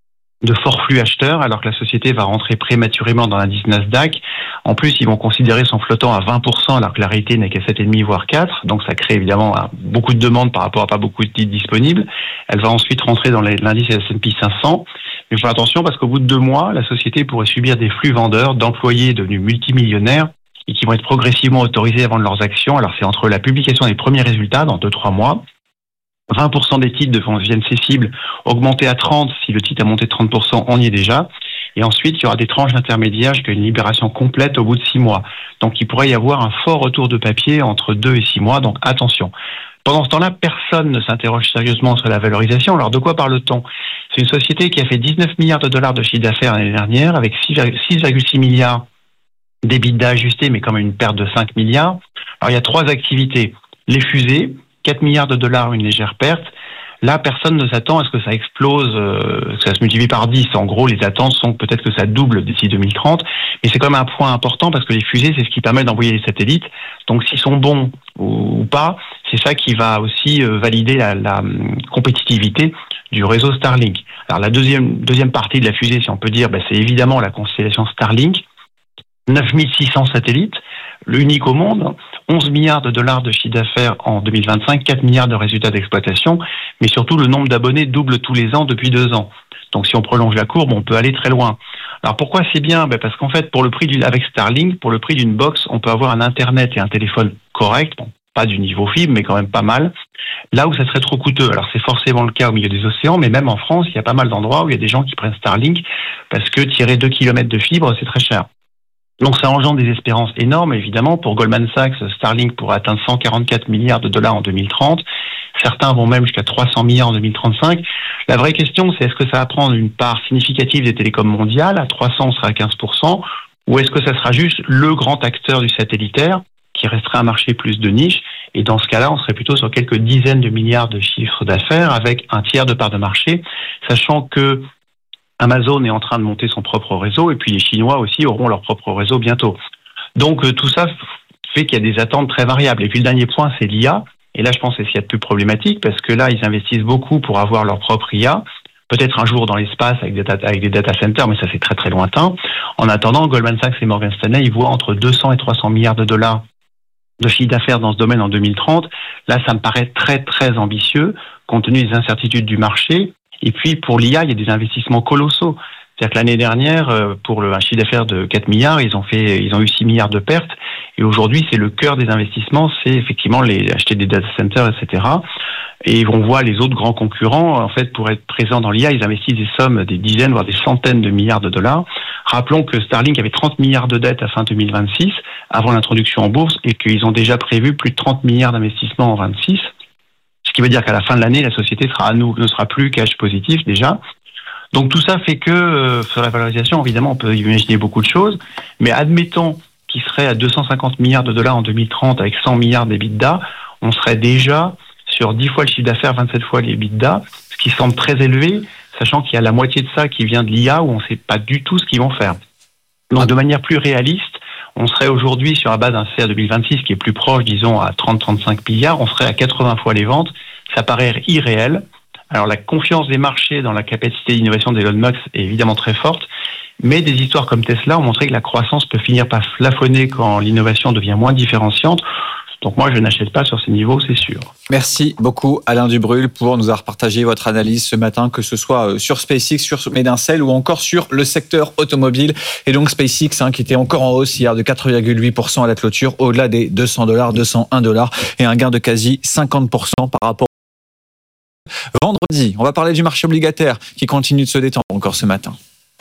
de forts flux acheteurs, alors que la société va rentrer prématurément dans l'indice Nasdaq. En plus, ils vont considérer son flottant à vingt pour cent, alors que la réalité n'est qu'à sept virgule cinq voire quatre. Donc, ça crée évidemment beaucoup de demandes par rapport à pas beaucoup de titres disponibles. Elle va ensuite rentrer dans l'indice S and P cinq cents. Mais il faut attention parce qu'au bout de deux mois, la société pourrait subir des flux vendeurs d'employés devenus multimillionnaires et qui vont être progressivement autorisés à vendre leurs actions. Alors, c'est entre la publication des premiers résultats dans deux trois mois, vingt pour cent des titres deviennent cessibles, augmenter à trente si le titre a monté de trente pour cent, on y est déjà. Et ensuite, il y aura des tranches intermédiaires jusqu'à une libération complète au bout de six mois. Donc, il pourrait y avoir un fort retour de papier entre deux et six mois. Donc, attention. Pendant ce temps-là, personne ne s'interroge sérieusement sur la valorisation. Alors, de quoi parle-t-on? C'est une société qui a fait dix-neuf milliards de dollars de chiffre d'affaires l'année dernière, avec six virgule six milliards d'EBITDA ajustés, mais quand même une perte de cinq milliards. Alors, il y a trois activités. Les fusées, quatre milliards de dollars, une légère perte. Là, personne ne s'attend à ce que ça explose, euh, que ça se multiplie par dix. En gros, les attentes sont peut-être que ça double d'ici deux mille trente. Mais c'est quand même un point important parce que les fusées, c'est ce qui permet d'envoyer les satellites. Donc, s'ils sont bons ou pas, c'est ça qui va aussi euh, valider la, la compétitivité du réseau Starlink. Alors, la deuxième, deuxième partie de la fusée, si on peut dire, bah, c'est évidemment la constellation Starlink. neuf mille six cents satellites, l'unique au monde, onze milliards de dollars de chiffre d'affaires en deux mille vingt-cinq, quatre milliards de résultats d'exploitation, mais surtout le nombre d'abonnés double tous les ans depuis deux ans. Donc si on prolonge la courbe, on peut aller très loin. Alors pourquoi c'est bien? Ben parce qu'en fait, pour le prix d'une, avec Starlink, pour le prix d'une box, on peut avoir un internet et un téléphone correct, bon, pas du niveau fibre, mais quand même pas mal, là où ça serait trop coûteux. Alors c'est forcément le cas au milieu des océans, mais même en France, il y a pas mal d'endroits où il y a des gens qui prennent Starlink parce que tirer deux kilomètres de fibre, c'est très cher. Donc ça engendre des espérances énormes, évidemment. Pour Goldman Sachs, Starlink pourrait atteindre cent quarante-quatre milliards de dollars en deux mille trente. Certains vont même jusqu'à trois cents milliards en deux mille trente-cinq. La vraie question, c'est est-ce que ça va prendre une part significative des télécoms mondiales? À trois cents, on sera à quinze pour cent. Ou est-ce que ça sera juste le grand acteur du satellitaire qui resterait un marché plus de niche? Et dans ce cas-là, on serait plutôt sur quelques dizaines de milliards de chiffres d'affaires avec un tiers de part de marché, sachant que Amazon est en train de monter son propre réseau et puis les Chinois aussi auront leur propre réseau bientôt. Donc euh, tout ça fait qu'il y a des attentes très variables. Et puis le dernier point, c'est l'I A. Et là, je pense que c'est ce qu'il y a de plus problématique parce que là, ils investissent beaucoup pour avoir leur propre I A. Peut-être un jour dans l'espace avec des, data, avec des data centers, mais ça c'est très très lointain. En attendant, Goldman Sachs et Morgan Stanley, ils voient entre deux cents et trois cents milliards de dollars de chiffre d'affaires dans ce domaine en deux mille trente. Là, ça me paraît très très ambitieux compte tenu des incertitudes du marché. Et puis, pour l'I A, il y a des investissements colossaux. C'est-à-dire que l'année dernière, pour le, un chiffre d'affaires de quatre milliards, ils ont fait, ils ont eu six milliards de pertes. Et aujourd'hui, c'est le cœur des investissements, c'est effectivement les, acheter des data centers, et cetera. Et on voit les autres grands concurrents, en fait, pour être présents dans l'I A, ils investissent des sommes, des dizaines, voire des centaines de milliards de dollars. Rappelons que Starlink avait trente milliards de dettes à fin deux mille vingt-six, avant l'introduction en bourse, et qu'ils ont déjà prévu plus de trente milliards d'investissements en vingt-six. Ce qui veut dire qu'à la fin de l'année, la société sera à nous, ne sera plus cash positif déjà. Donc tout ça fait que, euh, sur la valorisation, évidemment, on peut imaginer beaucoup de choses, mais admettons qu'il serait à deux cent cinquante milliards de dollars en deux mille trente avec cent milliards d'EBITDA, on serait déjà sur dix fois le chiffre d'affaires, vingt-sept fois l'EBITDA, ce qui semble très élevé, sachant qu'il y a la moitié de ça qui vient de l'I A où on ne sait pas du tout ce qu'ils vont faire. Donc de manière plus réaliste, on serait aujourd'hui sur la base d'un C A deux mille vingt-six qui est plus proche, disons, à trente à trente-cinq milliards, on serait à quatre-vingts fois les ventes, ça paraît irréel. Alors la confiance des marchés dans la capacité d'innovation d'Elon Musk est évidemment très forte, mais des histoires comme Tesla ont montré que la croissance peut finir par plafonner quand l'innovation devient moins différenciante. Donc moi, je n'achète pas sur ces niveaux, c'est sûr. Merci beaucoup Alain Dubrul pour nous avoir partagé votre analyse ce matin, que ce soit sur SpaceX, sur Medincell ou encore sur le secteur automobile. Et donc SpaceX hein, qui était encore en hausse hier de quatre virgule huit pour cent à la clôture, au-delà des deux cents dollars, deux cent un dollars et un gain de quasi cinquante pour cent par rapport vendredi. On va parler du marché obligataire qui continue de se détendre encore ce matin.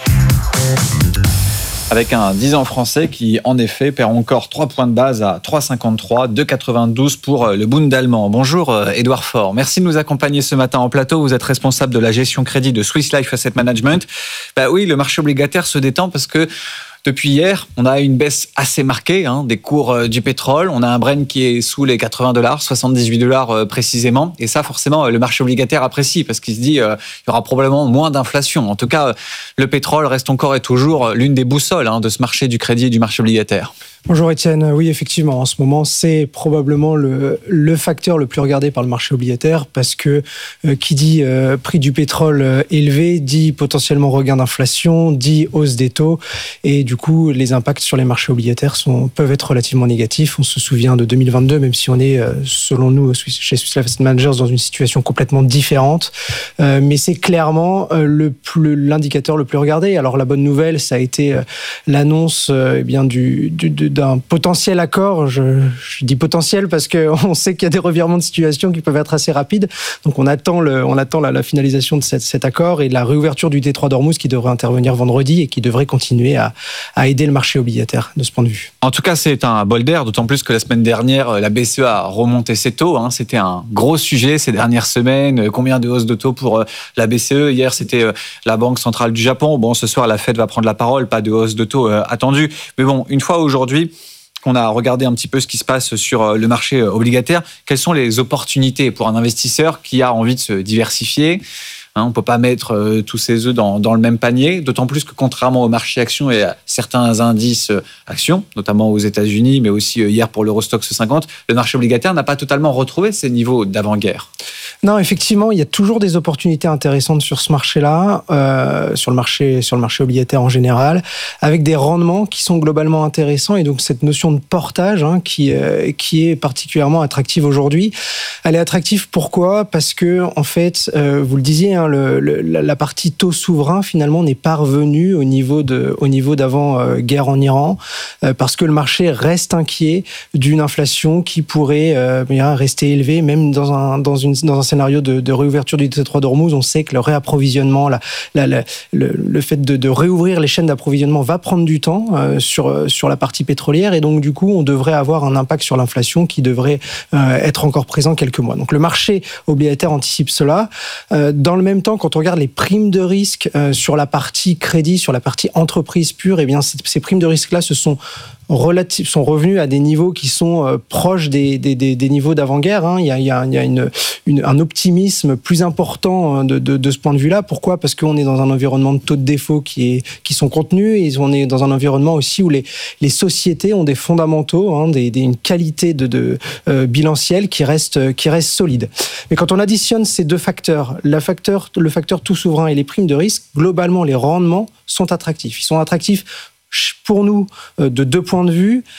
Avec un dix ans français qui, en effet, perd encore trois points de base à trois virgule cinquante-trois, deux virgule quatre-vingt-douze pour le Bund allemand. Bonjour, Édouard Faure. Merci de nous accompagner ce matin en plateau. Vous êtes responsable de la gestion crédit de Swiss Life Asset Management. Bah oui, le marché obligataire se détend parce que depuis hier, on a une baisse assez marquée hein, des cours du pétrole. On a un Brent qui est sous les quatre-vingts dollars, soixante-dix-huit dollars précisément. Et ça, forcément, le marché obligataire apprécie parce qu'il se dit euh, il y aura probablement moins d'inflation. En tout cas, le pétrole reste encore et toujours l'une des boussoles hein, de ce marché du crédit et du marché obligataire. Bonjour Étienne, oui effectivement en ce moment c'est probablement le, le facteur le plus regardé par le marché obligataire parce que euh, qui dit euh, prix du pétrole euh, élevé dit potentiellement regain d'inflation, dit hausse des taux et du coup les impacts sur les marchés obligataires sont, peuvent être relativement négatifs. On se souvient de deux mille vingt-deux même si on est euh, selon nous chez Swiss Life Asset Managers dans une situation complètement différente euh, mais c'est clairement euh, le plus, l'indicateur le plus regardé. Alors la bonne nouvelle ça a été euh, l'annonce euh, eh bien, du, du, du d'un potentiel accord, je, je dis potentiel parce qu'on sait qu'il y a des revirements de situation qui peuvent être assez rapides, donc on attend, le, on attend la, la finalisation de cette, cet accord et la réouverture du détroit d'Ormuz qui devrait intervenir vendredi et qui devrait continuer à, à aider le marché obligataire de ce point de vue. En tout cas, c'est un bol d'air, d'autant plus que la semaine dernière, la B C E a remonté ses taux, hein. C'était un gros sujet ces dernières semaines, combien de hausses de taux pour la B C E, hier c'était la Banque centrale du Japon, bon ce soir la Fed va prendre la parole, pas de hausse de taux attendue, mais bon, une fois aujourd'hui qu'on a regardé un petit peu ce qui se passe sur le marché obligataire, quelles sont les opportunités pour un investisseur qui a envie de se diversifier ? Hein, on ne peut pas mettre euh, tous ses œufs dans, dans le même panier, d'autant plus que contrairement au marché actions et à certains indices euh, actions, notamment aux États-Unis, mais aussi euh, hier pour l'Eurostoxx cinquante, le marché obligataire n'a pas totalement retrouvé ses niveaux d'avant-guerre. Non, effectivement, il y a toujours des opportunités intéressantes sur ce marché-là, euh, sur le marché, sur le marché obligataire en général, avec des rendements qui sont globalement intéressants. Et donc cette notion de portage, hein, qui euh, qui est particulièrement attractive aujourd'hui, elle est attractive pourquoi ? Parce que en fait, euh, vous le disiez, hein, le, le, la partie taux souverain finalement n'est pas revenue au niveau de au niveau d'avant euh, guerre en Iran, euh, parce que le marché reste inquiet d'une inflation qui pourrait euh, rester élevée, même dans un dans une dans un scénario de, de réouverture du détroit d'Ormuz. On sait que le réapprovisionnement, la, la, la, le, le fait de, de réouvrir les chaînes d'approvisionnement va prendre du temps euh, sur, sur la partie pétrolière et donc du coup on devrait avoir un impact sur l'inflation qui devrait euh, être encore présent quelques mois. Donc le marché obligataire anticipe cela. Euh, dans le même temps, quand on regarde les primes de risque euh, sur la partie crédit, sur la partie entreprise pure, eh bien ces primes de risque-là se sont relatifs sont revenus à des niveaux qui sont euh, proches des, des, des, des niveaux d'avant-guerre. Hein. Il y a, il y a, il y a une, une, un optimisme plus important de, de, de ce point de vue-là. Pourquoi ? Parce qu'on est dans un environnement de taux de défaut qui, est, qui sont contenus et on est dans un environnement aussi où les, les sociétés ont des fondamentaux, hein, des, des, une qualité de, de, euh, bilancielle qui reste, qui reste solide. Mais quand on additionne ces deux facteurs, la facteur, le facteur tout souverain et les primes de risque, globalement, les rendements sont attractifs. Ils sont attractifs pour nous de deux points de vue.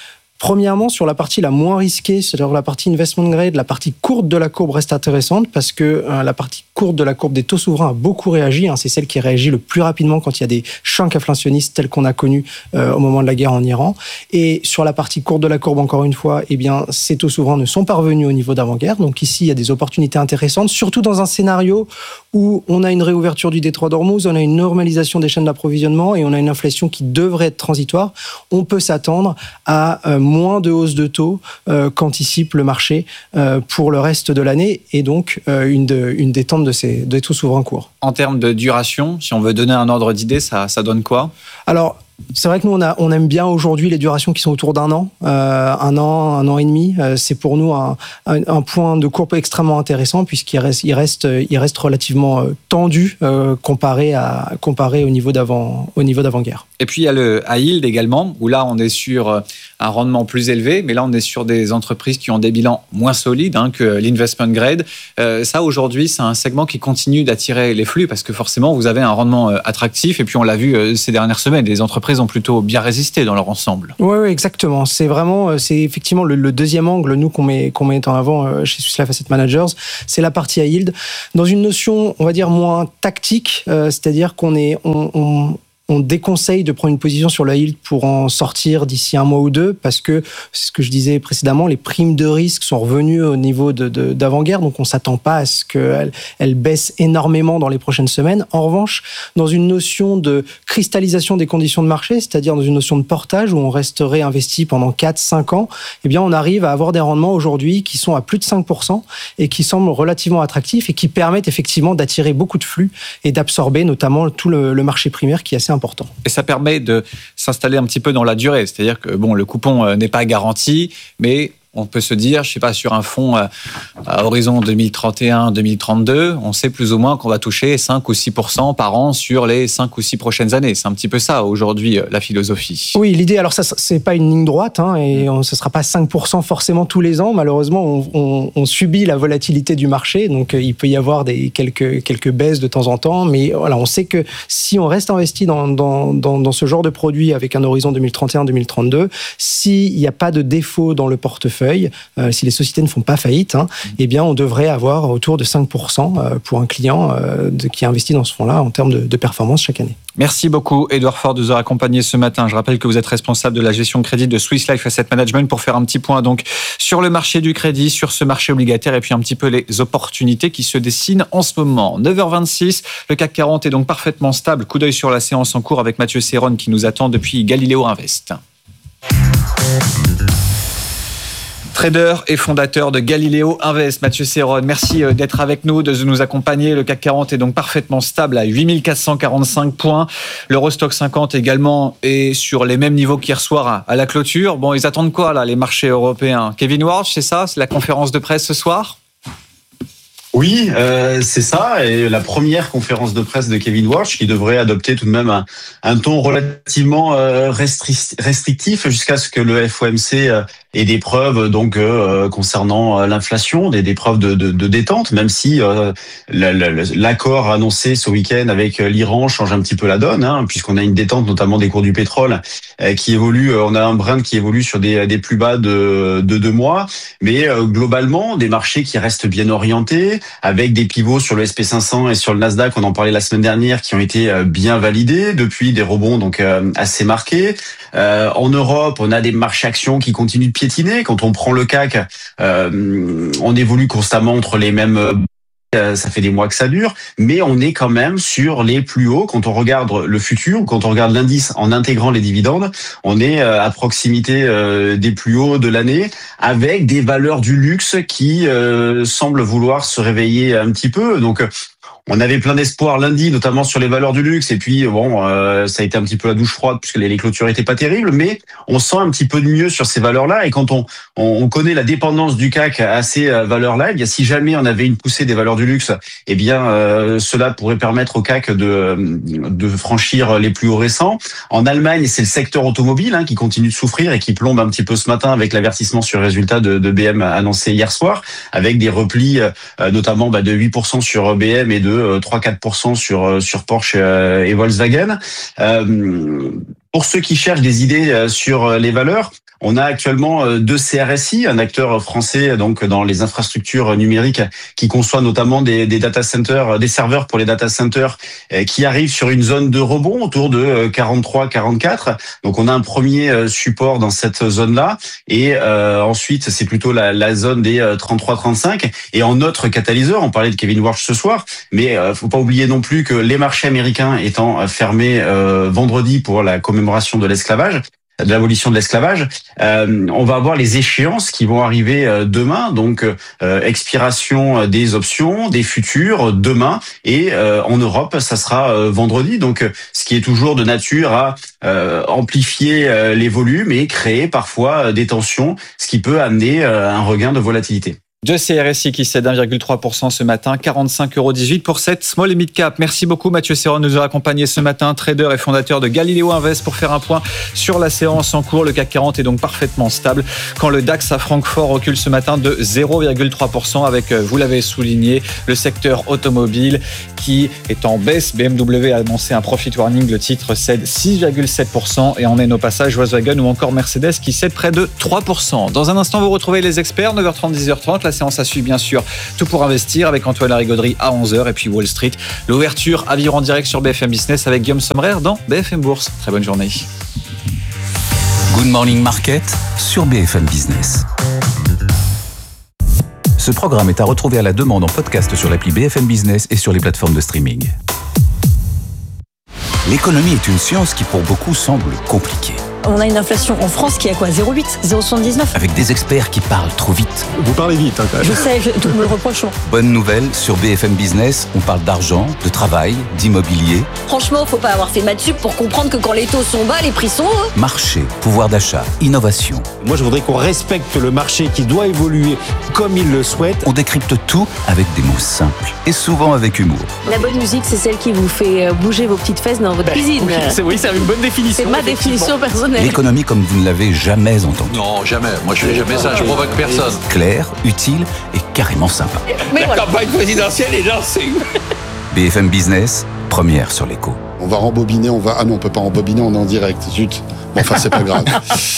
Premièrement, sur la partie la moins risquée, c'est-à-dire la partie investment grade, la partie courte de la courbe reste intéressante parce que euh, la partie courte de la courbe des taux souverains a beaucoup réagi. Hein, c'est celle qui réagit le plus rapidement quand il y a des chocs inflationnistes tels qu'on a connus euh, au moment de la guerre en Iran. Et sur la partie courte de la courbe, encore une fois, eh bien, ces taux souverains ne sont pas revenus au niveau d'avant-guerre. Donc ici, il y a des opportunités intéressantes, surtout dans un scénario où on a une réouverture du détroit d'Ormuz, on a une normalisation des chaînes d'approvisionnement et on a une inflation qui devrait être transitoire. On peut s'attendre à euh, moins de hausse de taux euh, qu'anticipe le marché euh, pour le reste de l'année et donc euh, une, de, une détente de ces de taux souverains courts. En termes de duration, si on veut donner un ordre d'idée, ça, ça donne quoi ? Alors, c'est vrai que nous, on, a, on aime bien aujourd'hui les durations qui sont autour d'un an, euh, un an, un an et demi. Euh, c'est pour nous un, un, un point de courbe extrêmement intéressant puisqu'il reste, il reste, il reste relativement tendu euh, comparé, à, comparé au niveau d'avant, au niveau d'avant-guerre. Et puis il y a le high yield également, où là on est sur un rendement plus élevé, mais là on est sur des entreprises qui ont des bilans moins solides hein, que l'investment grade. Euh, ça aujourd'hui, c'est un segment qui continue d'attirer les flux parce que forcément vous avez un rendement attractif. Et puis on l'a vu euh, ces dernières semaines, les entreprises ont plutôt bien résisté dans leur ensemble. Oui, oui, exactement. C'est vraiment, c'est effectivement le, le deuxième angle, nous, qu'on met, qu'on met en avant chez Swiss Life Asset Managers, c'est la partie high yield. Dans une notion, on va dire, moins tactique, euh, c'est-à-dire qu'on est, on, on on déconseille de prendre une position sur le high yield pour en sortir d'ici un mois ou deux parce que, c'est ce que je disais précédemment, les primes de risque sont revenues au niveau de, de, d'avant-guerre, donc on ne s'attend pas à ce qu'elles elles baissent énormément dans les prochaines semaines. En revanche, dans une notion de cristallisation des conditions de marché, c'est-à-dire dans une notion de portage où on resterait investi pendant quatre à cinq ans, eh bien on arrive à avoir des rendements aujourd'hui qui sont à plus de cinq pour cent et qui semblent relativement attractifs et qui permettent effectivement d'attirer beaucoup de flux et d'absorber notamment tout le, le marché primaire qui est assez important. Et ça permet de s'installer un petit peu dans la durée, c'est-à-dire que bon, le coupon n'est pas garanti, mais on peut se dire, je sais pas, sur un fonds à horizon deux mille trente et un deux mille trente-deux, on sait plus ou moins qu'on va toucher cinq ou six pour cent par an sur les cinq ou six prochaines années. C'est un petit peu ça, aujourd'hui, la philosophie. Oui, l'idée, alors ça, c'est pas une ligne droite, hein, et on, ce sera pas cinq pour cent forcément tous les ans. Malheureusement, on, on, on subit la volatilité du marché, donc il peut y avoir des, quelques, quelques baisses de temps en temps, mais voilà, on sait que si on reste investi dans, dans, dans, dans ce genre de produit avec un horizon deux mille trente et un deux mille trente-deux, s'il n'y a pas de défaut dans le portefeuille, Euh, si les sociétés ne font pas faillite, hein, eh bien, on devrait avoir autour de cinq pour cent pour un client euh, de, qui investit dans ce fonds-là en termes de, de performance chaque année. Merci beaucoup, Edouard Faure, de nous avoir accompagnés ce matin. Je rappelle que vous êtes responsable de la gestion de crédit de Swiss Life Asset Management pour faire un petit point donc sur le marché du crédit, sur ce marché obligataire et puis un petit peu les opportunités qui se dessinent en ce moment. neuf heures vingt-six, le C A C quarante est donc parfaitement stable. Coup d'œil sur la séance en cours avec Mathieu Serron qui nous attend depuis Galileo Invest. Trader et fondateur de Galileo Invest, Mathieu Serron, merci d'être avec nous, de nous accompagner. Le C A C quarante est donc parfaitement stable à huit mille quatre cent quarante-cinq points. L'Eurostoxx cinquante également est sur les mêmes niveaux qu'hier soir à la clôture. Bon, ils attendent quoi là, les marchés européens ? Kevin Warsh, c'est ça ? C'est la conférence de presse ce soir ? Oui, euh, c'est ça. Et la première conférence de presse de Kevin Warsh qui devrait adopter tout de même un, un ton relativement euh, restri- restrictif jusqu'à ce que le F O M C euh, ait des preuves donc euh, concernant euh, l'inflation, des, des preuves de, de, de détente, même si euh, la, la, l'accord annoncé ce week-end avec l'Iran change un petit peu la donne, hein, puisqu'on a une détente notamment des cours du pétrole euh, qui évolue. On a un Brent qui évolue sur des, des plus bas de, de deux mois, mais euh, globalement des marchés qui restent bien orientés, avec des pivots sur le S and P cinq cents et sur le Nasdaq, on en parlait la semaine dernière, qui ont été bien validés depuis, des rebonds donc assez marqués. Euh, en Europe, on a des marchés actions qui continuent de piétiner. Quand on prend le C A C, euh, on évolue constamment entre les mêmes. Ça fait des mois que ça dure, mais on est quand même sur les plus hauts. Quand on regarde le futur, quand on regarde l'indice en intégrant les dividendes, on est à proximité des plus hauts de l'année, avec des valeurs du luxe qui euh, semblent vouloir se réveiller un petit peu. Donc, on avait plein d'espoir lundi, notamment sur les valeurs du luxe. Et puis, bon, euh, ça a été un petit peu la douche froide puisque les, les clôtures étaient pas terribles. Mais on sent un petit peu de mieux sur ces valeurs-là. Et quand on, on connaît la dépendance du C A C à ces valeurs-là, eh bien, si jamais on avait une poussée des valeurs du luxe, eh bien, euh, cela pourrait permettre au C A C de, de franchir les plus hauts récents. En Allemagne, c'est le secteur automobile hein, qui continue de souffrir et qui plombe un petit peu ce matin avec l'avertissement sur le résultat de, de B M annoncé hier soir, avec des replis euh, notamment bah, de huit pour cent sur B M et de trois à quatre pour cent sur, sur Porsche et Volkswagen. Euh, pour ceux qui cherchent des idées sur les valeurs, On a actuellement deux C R S I, un acteur français donc dans les infrastructures numériques qui conçoit notamment des, des data centers, des serveurs pour les data centers qui arrivent sur une zone de rebond autour de quarante-trois quarante-quatre. Donc on a un premier support dans cette zone-là et euh, ensuite c'est plutôt la, la zone des trente-trois trente-cinq. Et en autre catalyseur, on parlait de Kevin Warsh ce soir, mais euh, faut pas oublier non plus que les marchés américains étant fermés euh, vendredi pour la commémoration de l'esclavage, de l'abolition de l'esclavage, euh, on va avoir les échéances qui vont arriver euh, demain, donc euh, expiration des options, des futurs demain, et euh, en Europe ça sera euh, vendredi, donc ce qui est toujours de nature à euh, amplifier euh, les volumes et créer parfois euh, des tensions, ce qui peut amener euh, un regain de volatilité. Deux C R S I qui cèdent un virgule trois pour cent ce matin, quarante-cinq euros dix-huit pour cette small et mid cap. Merci beaucoup Mathieu Serron de nous avoir accompagné ce matin, trader et fondateur de Galileo Invest, pour faire un point sur la séance en cours. Le C A C quarante est donc parfaitement stable quand le DAX à Francfort recule ce matin de zéro virgule trois pour cent avec, vous l'avez souligné, le secteur automobile qui est en baisse. B M W a annoncé un profit warning, le titre cède six virgule sept pour cent et en est au passage Volkswagen ou encore Mercedes qui cèdent près de trois pour cent. Dans un instant, vous retrouvez les experts, neuf heures trente, dix heures trente. La séance à suivre, bien sûr, Tout pour investir avec Antoine Larigauderie à onze heures et puis Wall Street. L'ouverture à vivre en direct sur B F M Business avec Guillaume Sommerer dans B F M Bourse. Très bonne journée. Good Morning Market sur B F M Business. Ce programme est à retrouver à la demande en podcast sur l'appli B F M Business et sur les plateformes de streaming. L'économie est une science qui pour beaucoup semble compliquée. On a une inflation en France qui est à quoi, zéro virgule huit, zéro virgule soixante-dix-neuf. Avec des experts qui parlent trop vite. Vous parlez vite, hein, quand même. Je sais, je, tout me le reproche. Bonne nouvelle, sur B F M Business, on parle d'argent, de travail, d'immobilier. Franchement, faut pas avoir fait maths sup pour comprendre que quand les taux sont bas, les prix sont hauts. Marché, pouvoir d'achat, innovation. Moi, je voudrais qu'on respecte le marché qui doit évoluer comme il le souhaite. On décrypte tout avec des mots simples et souvent avec humour. La bonne musique, c'est celle qui vous fait bouger vos petites fesses dans votre ben, cuisine. Oui, c'est, oui, c'est une bonne définition. C'est ma définition personnelle. L'économie comme vous ne l'avez jamais entendue. Non, jamais. Moi, je fais jamais ça. Je provoque personne. Clair, utile et carrément sympa. Mais La voilà. campagne présidentielle est lancée. B F M Business, première sur l'écho. On va rembobiner, on va... Ah non, on peut pas rembobiner, on est en direct. Zut. Bon, enfin, c'est pas grave.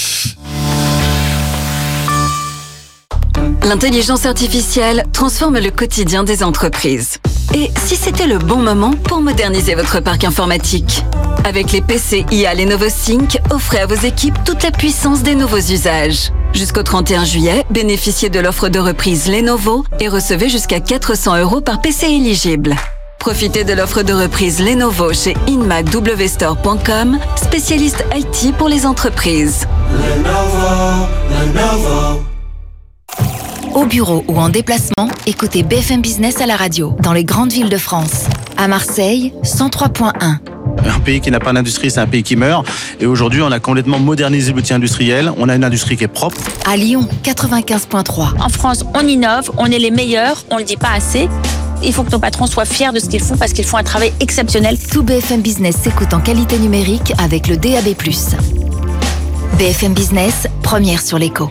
L'intelligence artificielle transforme le quotidien des entreprises. Et si c'était le bon moment pour moderniser votre parc informatique ? Avec les P C I A Lenovo Sync, offrez à vos équipes toute la puissance des nouveaux usages. Jusqu'au trente et un juillet, bénéficiez de l'offre de reprise Lenovo et recevez jusqu'à quatre cents euros par P C éligible. Profitez de l'offre de reprise Lenovo chez inmac w store point com, spécialiste I T pour les entreprises. Lenovo, Lenovo. Au bureau ou en déplacement, écoutez B F M Business à la radio, dans les grandes villes de France. À Marseille, cent trois point un. Un pays qui n'a pas d'industrie, c'est un pays qui meurt. Et aujourd'hui, on a complètement modernisé l'outil industriel. On a une industrie qui est propre. À Lyon, quatre-vingt-quinze point trois. En France, on innove, on est les meilleurs, on le dit pas assez. Il faut que nos patrons soient fiers de ce qu'ils font parce qu'ils font un travail exceptionnel. Tout B F M Business s'écoute en qualité numérique avec le D A B plus. B F M Business, première sur l'écho.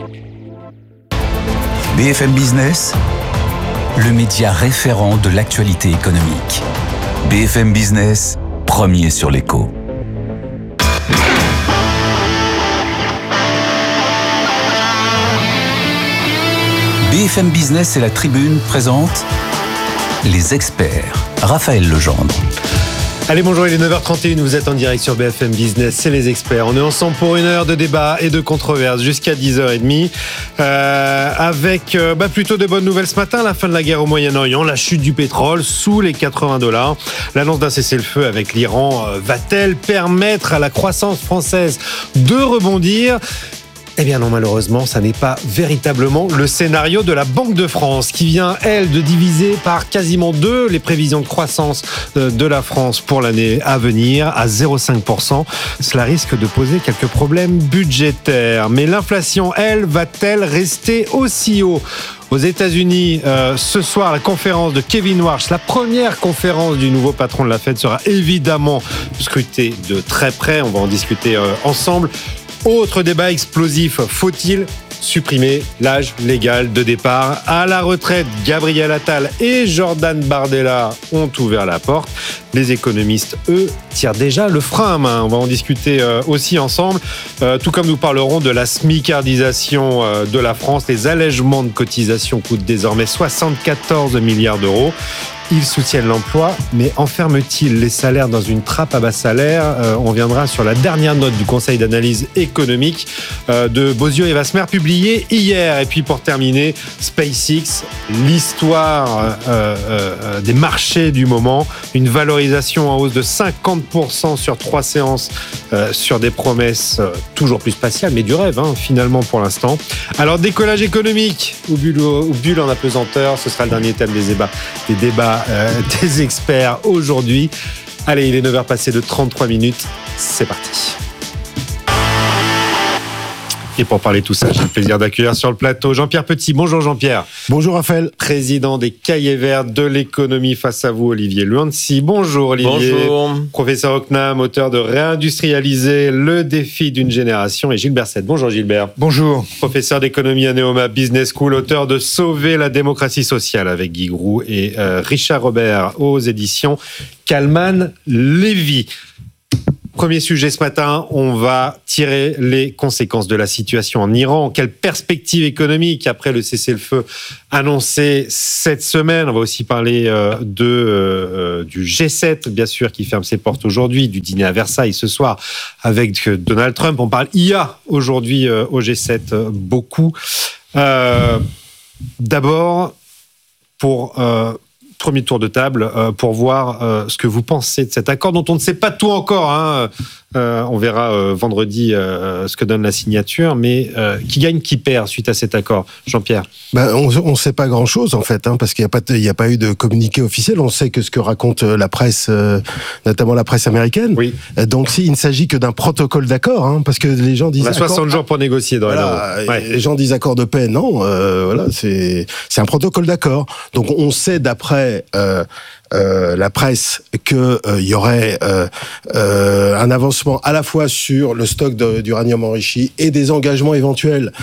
B F M Business, le média référent de l'actualité économique. B F M Business, premier sur l'écho. B F M Business et la Tribune présentent les experts. Raphaël Legendre. Allez, bonjour, il est neuf heures trente et une, vous êtes en direct sur B F M Business, c'est les experts. On est ensemble pour une heure de débat et de controverse jusqu'à dix heures trente, euh, avec euh, bah, plutôt de bonnes nouvelles ce matin, la fin de la guerre au Moyen-Orient, la chute du pétrole sous les quatre-vingts dollars. L'annonce d'un cessez-le-feu avec l'Iran euh, va-t-elle permettre à la croissance française de rebondir ? Eh bien non, malheureusement, ça n'est pas véritablement le scénario de la Banque de France qui vient, elle, de diviser par quasiment deux les prévisions de croissance de la France pour l'année à venir à zéro virgule cinq pour cent. Cela risque de poser quelques problèmes budgétaires. Mais l'inflation, elle, va-t-elle rester aussi haut ? Aux États-Unis, euh, ce soir, la conférence de Kevin Warsh, la première conférence du nouveau patron de la Fed, sera évidemment scrutée de très près. On va en discuter euh, ensemble. Autre débat explosif, faut-il supprimer l'âge légal de départ à la retraite. Gabriel Attal et Jordan Bardella ont ouvert la porte. Les économistes, eux, tirent déjà le frein à main. On va en discuter aussi ensemble, euh, tout comme nous parlerons de la smicardisation de la France. Les allègements de cotisations coûtent désormais soixante-quatorze milliards d'euros. Ils soutiennent l'emploi, mais enferment-ils les salaires dans une trappe à bas salaire ? euh, On viendra sur la dernière note du Conseil d'analyse économique euh, de Bozio et Vasmer, publiée hier. Et puis pour terminer, SpaceX, l'histoire euh, euh, des marchés du moment. Une valorisation en hausse de cinquante pour cent sur trois séances, euh, sur des promesses euh, toujours plus spatiales, mais du rêve, hein, finalement pour l'instant. Alors décollage économique ou bulle, ou bulle en apesanteur, ce sera le dernier thème des débats. Des débats Euh, des experts aujourd'hui. Allez, il est neuf heures passées de trente-trois minutes. C'est parti. Et pour parler de tout ça, j'ai le plaisir d'accueillir sur le plateau Jean-Pierre Petit. Bonjour Jean-Pierre. Bonjour Raphaël. Président des Cahiers Verts de l'économie. Face à vous, Olivier Luancy. Bonjour Olivier. Bonjour. Professeur au C N A M, auteur de Réindustrialiser, le défi d'une génération. Et Gilbert Sette. Bonjour Gilbert. Bonjour. Professeur d'économie à Neoma Business School, auteur de Sauver la démocratie sociale avec Guy Groux et euh, Richard Robert aux éditions Kalman Lévy. Premier sujet ce matin, on va tirer les conséquences de la situation en Iran. Quelle perspective économique après le cessez-le-feu annoncé cette semaine? On va aussi parler euh, de, euh, du G sept, bien sûr, qui ferme ses portes aujourd'hui, du dîner à Versailles ce soir avec Donald Trump. On parle I A aujourd'hui euh, au G sept, euh, beaucoup. Euh, d'abord, pour... Euh, Premier tour de table euh, pour voir euh, ce que vous pensez de cet accord dont on ne sait pas tout encore. Hein. Euh, on verra euh, vendredi euh, ce que donne la signature, mais euh, qui gagne, qui perd suite à cet accord, Jean-Pierre? Ben, on ne sait pas grand-chose en fait, hein, parce qu'il n'y a pas, il n'y a pas eu de communiqué officiel. On sait que ce que raconte la presse, euh, notamment la presse américaine. Oui. Donc il ne s'agit que d'un protocole d'accord, hein, parce que les gens disent. On a soixante accord... jours pour négocier. Dans voilà, ouais. Les gens disent accord de paix, non. Euh, voilà, c'est c'est un protocole d'accord. Donc on sait d'après. Euh, Euh, la presse qu'il euh, y aurait euh, euh, un avancement à la fois sur le stock de, d'uranium enrichi et des engagements éventuels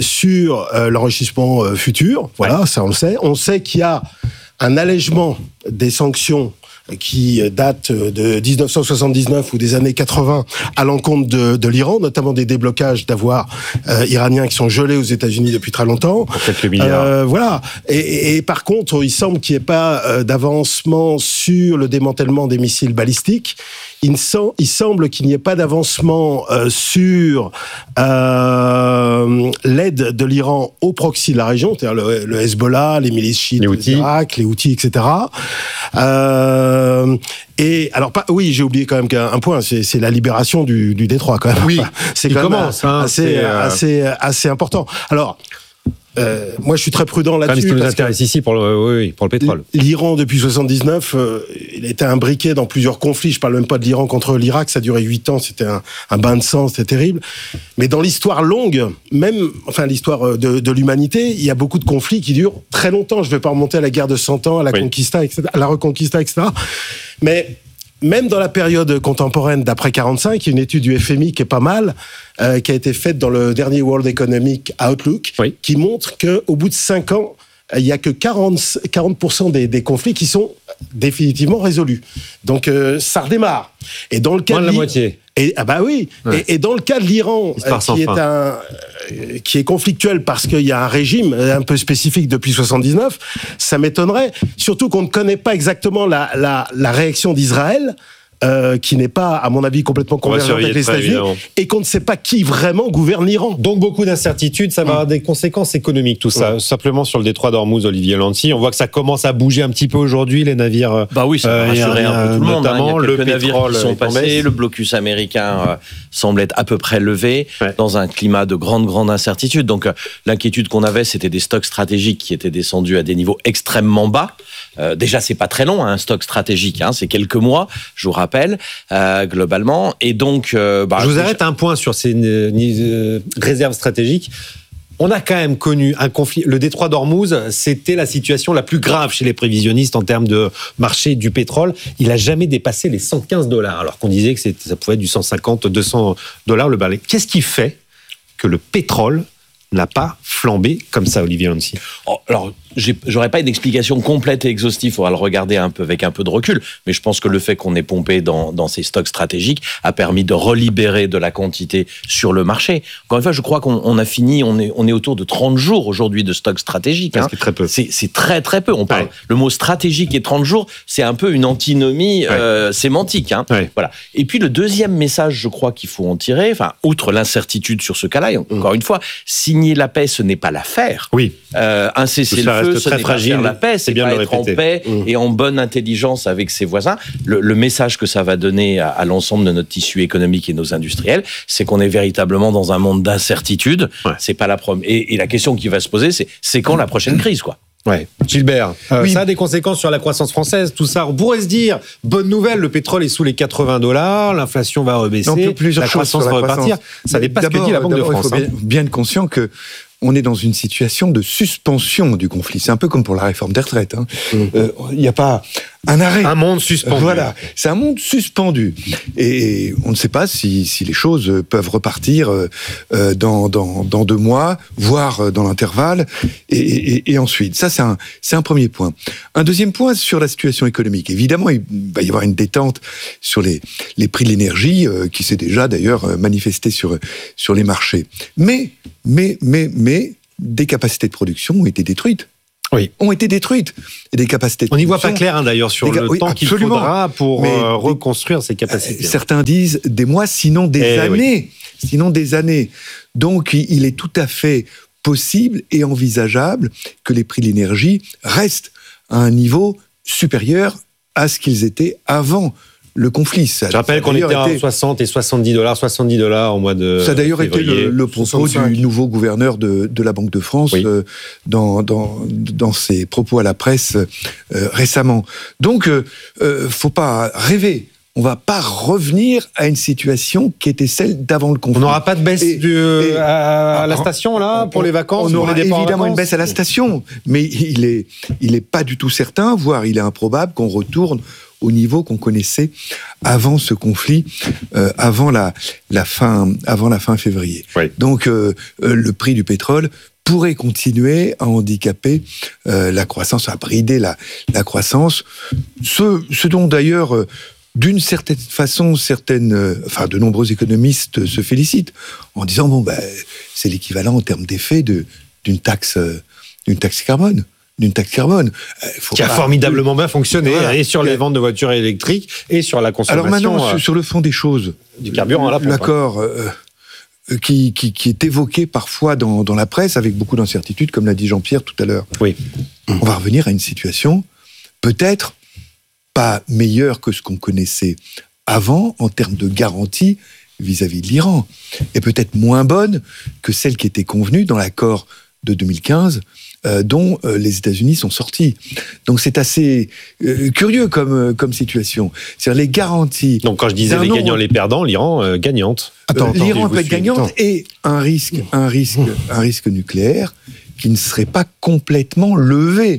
sur euh, l'enrichissement euh, futur. Voilà, ouais. Ça on le sait. On sait qu'il y a un allègement des sanctions qui date de dix-neuf cent soixante-dix-neuf ou des années quatre-vingts à l'encontre de, de l'Iran, notamment des déblocages d'avoirs euh, iraniens qui sont gelés aux États-Unis depuis très longtemps. Pour quelques milliards. Euh, voilà. Et, et, et par contre, il semble qu'il n'y ait pas euh, d'avancement sur le démantèlement des missiles balistiques. Il, sem- il semble qu'il n'y ait pas d'avancement euh, sur euh, l'aide de l'Iran au proxy de la région, c'est-à-dire le, le Hezbollah, les milices chiites d'Irak, les Houthis, et cetera. Euh, et alors, pas, oui, j'ai oublié quand même qu'un un point, c'est, c'est la libération du, du détroit quand même. Oui, c'est il quand commence, même hein, assez, c'est, euh... assez, assez important. Alors. Euh, moi, je suis très prudent là-dessus. Ce qui nous intéresse ici pour le, oui, pour le pétrole. L'Iran, depuis soixante-dix-neuf, euh, il a été imbriqué dans plusieurs conflits. Je parle même pas de l'Iran contre l'Irak. Ça a duré huit ans. C'était un, un bain de sang. C'était terrible. Mais dans l'histoire longue, même, enfin, l'histoire de, de l'humanité, il y a beaucoup de conflits qui durent très longtemps. Je ne vais pas remonter à la guerre de cent ans, à la oui. Conquista, et cetera, à la Reconquista, et cetera. Mais même dans la période contemporaine d'après quarante-cinq, il y a une étude du F M I qui est pas mal, euh, qui a été faite dans le dernier World Economic Outlook, oui. qui montre qu'au bout de cinq ans, il n'y a que quarante pour cent des, des conflits qui sont définitivement résolus. Donc euh, ça redémarre. Et dans le cas Moins de de la moitié. Et, ah bah oui. Ouais. Et, et dans le cas de l'Iran, euh, qui est un, euh, qui est conflictuel parce qu'il y a un régime un peu spécifique depuis soixante-dix-neuf, ça m'étonnerait. Surtout qu'on ne connaît pas exactement la, la, la réaction d'Israël. Euh, qui n'est pas, à mon avis, complètement convergente avec les États-Unis, évidemment. Et qu'on ne sait pas qui vraiment gouverne l'Iran. Donc beaucoup d'incertitudes, ça va mmh. avoir des conséquences économiques, tout ça. Mmh. Simplement sur le détroit d'Ormuz, Olivier Luancy, on voit que ça commence à bouger un petit peu aujourd'hui, les navires. Bah oui, ça va rassurer euh, un peu tout le monde. Notamment, hein. Il y a quelques le navires pétrole qui sont passés, le blocus américain euh, semble être à peu près levé, ouais. dans un climat de grande, grande incertitude. Donc euh, l'inquiétude qu'on avait, c'était des stocks stratégiques qui étaient descendus à des niveaux extrêmement bas. Euh, déjà, c'est pas très long, hein, un stock stratégique, hein, c'est quelques mois, je vous rappelle, euh, globalement. Et donc, euh, bah, je vous arrête un point sur ces euh, réserves stratégiques. On a quand même connu un conflit. Le détroit d'Ormuz, c'était la situation la plus grave chez les prévisionnistes en termes de marché du pétrole. Il a jamais dépassé les cent quinze dollars, alors qu'on disait que ça pouvait être du cent cinquante, deux cents dollars le baril. Qu'est-ce qui fait que le pétrole n'a pas flambé comme ça, Olivier Lancy. Oh, alors, j'ai, j'aurais pas une explication complète et exhaustive, il faudra le regarder un peu avec un peu de recul, mais je pense que le fait qu'on ait pompé dans, dans ces stocks stratégiques a permis de relibérer de la quantité sur le marché. Encore une fois, je crois qu'on on a fini, on est, on est autour de trente jours aujourd'hui de stocks stratégiques. Hein. C'est très peu. C'est, c'est très très peu. On parle, ouais. Le mot stratégique et trente jours, c'est un peu une antinomie ouais. euh, sémantique. Hein. Ouais. Voilà. Et puis le deuxième message, je crois qu'il faut en tirer, enfin, outre l'incertitude sur ce cas-là, et encore mmh. une fois, signer la paix, ce n'est pas l'affaire. Oui. Euh, un cessez-le-feu, ce très n'est fragile. pas faire la paix, c'est, c'est bien pas être répéter. En paix mmh. et en bonne intelligence avec ses voisins. Le, le message que ça va donner à, à l'ensemble de notre tissu économique et nos industriels, c'est qu'on est véritablement dans un monde d'incertitude. Ouais. C'est pas la prom- et, et la question qui va se poser, c'est c'est quand la prochaine crise, quoi. Ouais. Gilbert, euh, oui. ça a des conséquences sur la croissance française, tout ça. On pourrait se dire, bonne nouvelle, le pétrole est sous les quatre-vingts dollars, l'inflation va rebaisser, non, la croissance va repartir. Ça n'est pas ce que dit la Banque de France. Il faut bien, hein. bien être conscient que on est dans une situation de suspension du conflit. C'est un peu comme pour la réforme des retraites. Hein. Mmh. Euh, il n'y a pas un arrêt. Un monde suspendu. Voilà, c'est un monde suspendu. Et on ne sait pas si, si les choses peuvent repartir euh, dans, dans, dans deux mois, voire dans l'intervalle, et, et, et ensuite. Ça, c'est un, c'est un premier point. Un deuxième point sur la situation économique. Évidemment, il va y avoir une détente sur les, les prix de l'énergie, euh, qui s'est déjà d'ailleurs manifestée sur, sur les marchés. Mais, mais, mais, mais, des capacités de production ont été détruites. Oui. Ont été détruites. Et des capacités de On n'y voit production... pas clair, hein, d'ailleurs, sur des... le oui, temps absolument. qu'il faudra pour Mais euh, des... reconstruire ces capacités. Certains disent des mois, sinon des eh années. Oui. Sinon des années. Donc, il est tout à fait possible et envisageable que les prix de l'énergie restent à un niveau supérieur à ce qu'ils étaient avant le conflit. Ça, Je rappelle qu'on était à été... soixante et soixante-dix dollars, soixante-dix dollars au mois de Ça a d'ailleurs février, été le, le propos soixante-cinq du nouveau gouverneur de, de la Banque de France oui. euh, dans, dans, dans ses propos à la presse euh, récemment. Donc, euh, euh, faut pas rêver. On va pas revenir à une situation qui était celle d'avant le conflit. On n'aura pas de baisse et, du, et, à, à la station là pour on, les vacances. On aura évidemment une baisse à la station, mais il est, il est pas du tout certain, voire il est improbable qu'on retourne au niveau qu'on connaissait avant ce conflit, euh, avant la, la fin, avant la fin février. Oui. Donc euh, euh, le prix du pétrole pourrait continuer à handicaper euh, la croissance, à brider la, la croissance, ce, ce dont d'ailleurs euh, d'une certaine façon, certaines, euh, enfin de nombreux économistes se félicitent en disant bon ben c'est l'équivalent en termes d'effet de d'une taxe, euh, d'une taxe carbone. d'une taxe carbone. Faut qui a pas... formidablement bien fonctionné, voilà. Et sur les ventes de voitures électriques, et sur la consommation... Alors maintenant, euh, sur le fond des choses... Du carburant à la pompe. L'accord euh, qui, qui, qui est évoqué parfois dans, dans la presse, avec beaucoup d'incertitudes, comme l'a dit Jean-Pierre tout à l'heure. Oui. On va revenir à une situation peut-être pas meilleure que ce qu'on connaissait avant, en termes de garantie vis-à-vis de l'Iran, et peut-être moins bonne que celle qui était convenue dans l'accord de deux mille quinze, Euh, dont euh, les États-Unis sont sortis. Donc c'est assez euh, curieux comme, euh, comme situation. C'est-à-dire les garanties... Donc quand je disais les gagnants, les perdants, l'Iran euh, gagnante. Attends, euh, L'Iran peut être gagnante et un risque, un, risque, un risque nucléaire qui ne serait pas complètement levé.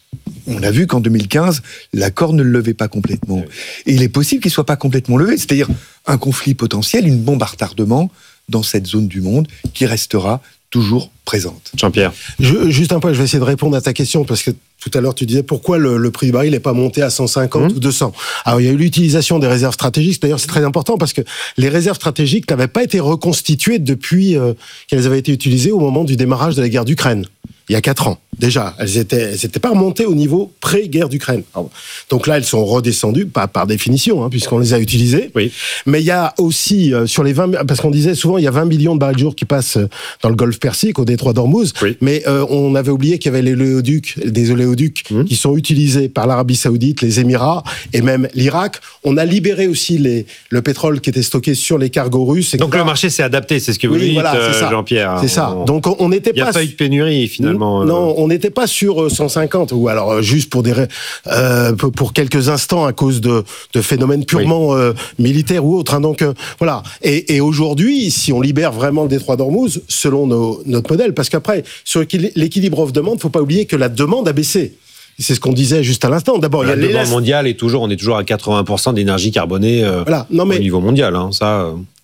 On a vu qu'en deux mille quinze, l'accord ne le levait pas complètement. Et il est possible qu'il ne soit pas complètement levé, c'est-à-dire un conflit potentiel, une bombe à retardement dans cette zone du monde qui restera toujours présente. Jean-Pierre. Je, juste un point, je vais essayer de répondre à ta question, parce que tout à l'heure tu disais pourquoi le, le prix du baril n'est pas monté à cent cinquante mmh. ou deux cents. Alors il y a eu l'utilisation des réserves stratégiques, d'ailleurs c'est très important, parce que les réserves stratégiques n'avaient pas été reconstituées depuis euh, qu'elles avaient été utilisées au moment du démarrage de la guerre d'Ukraine, il y a quatre ans. Déjà, elles étaient, elles étaient pas remontées au niveau pré-guerre d'Ukraine. Donc là, elles sont redescendues, pas par définition, hein, puisqu'on les a utilisées. Oui. Mais il y a aussi, euh, sur les vingt, parce qu'on disait souvent, il y a vingt millions de barils de jour qui passent dans le golfe Persique, au détroit d'Ormuz. Oui. Mais euh, on avait oublié qu'il y avait les oléoducs, des oléoducs mmh. qui sont utilisés par l'Arabie Saoudite, les Émirats et même l'Irak. On a libéré aussi les, le pétrole qui était stocké sur les cargos russes. Et donc cetera. Le marché s'est adapté, c'est ce que vous oui, dites, voilà, euh, Jean-Pierre. C'est ça. Donc on n'était pas. Il n'y a pas eu de pénurie finalement. Non, on n'était pas sur cent cinquante, ou alors juste pour des euh, pour quelques instants à cause de, de phénomènes purement oui. euh, militaires ou autres. Hein. Donc euh, voilà. Et, et aujourd'hui, si on libère vraiment le détroit d'Ormuz, selon nos, notre modèle, parce qu'après sur l'équilibre offre-demande, faut pas oublier que la demande a baissé. C'est ce qu'on disait juste à l'instant. D'abord, la il y a demande mondiale est toujours, on est toujours à quatre-vingts pour cent d'énergie carbonée euh, voilà. Non, mais, au niveau mondial. Hein, ça. Euh...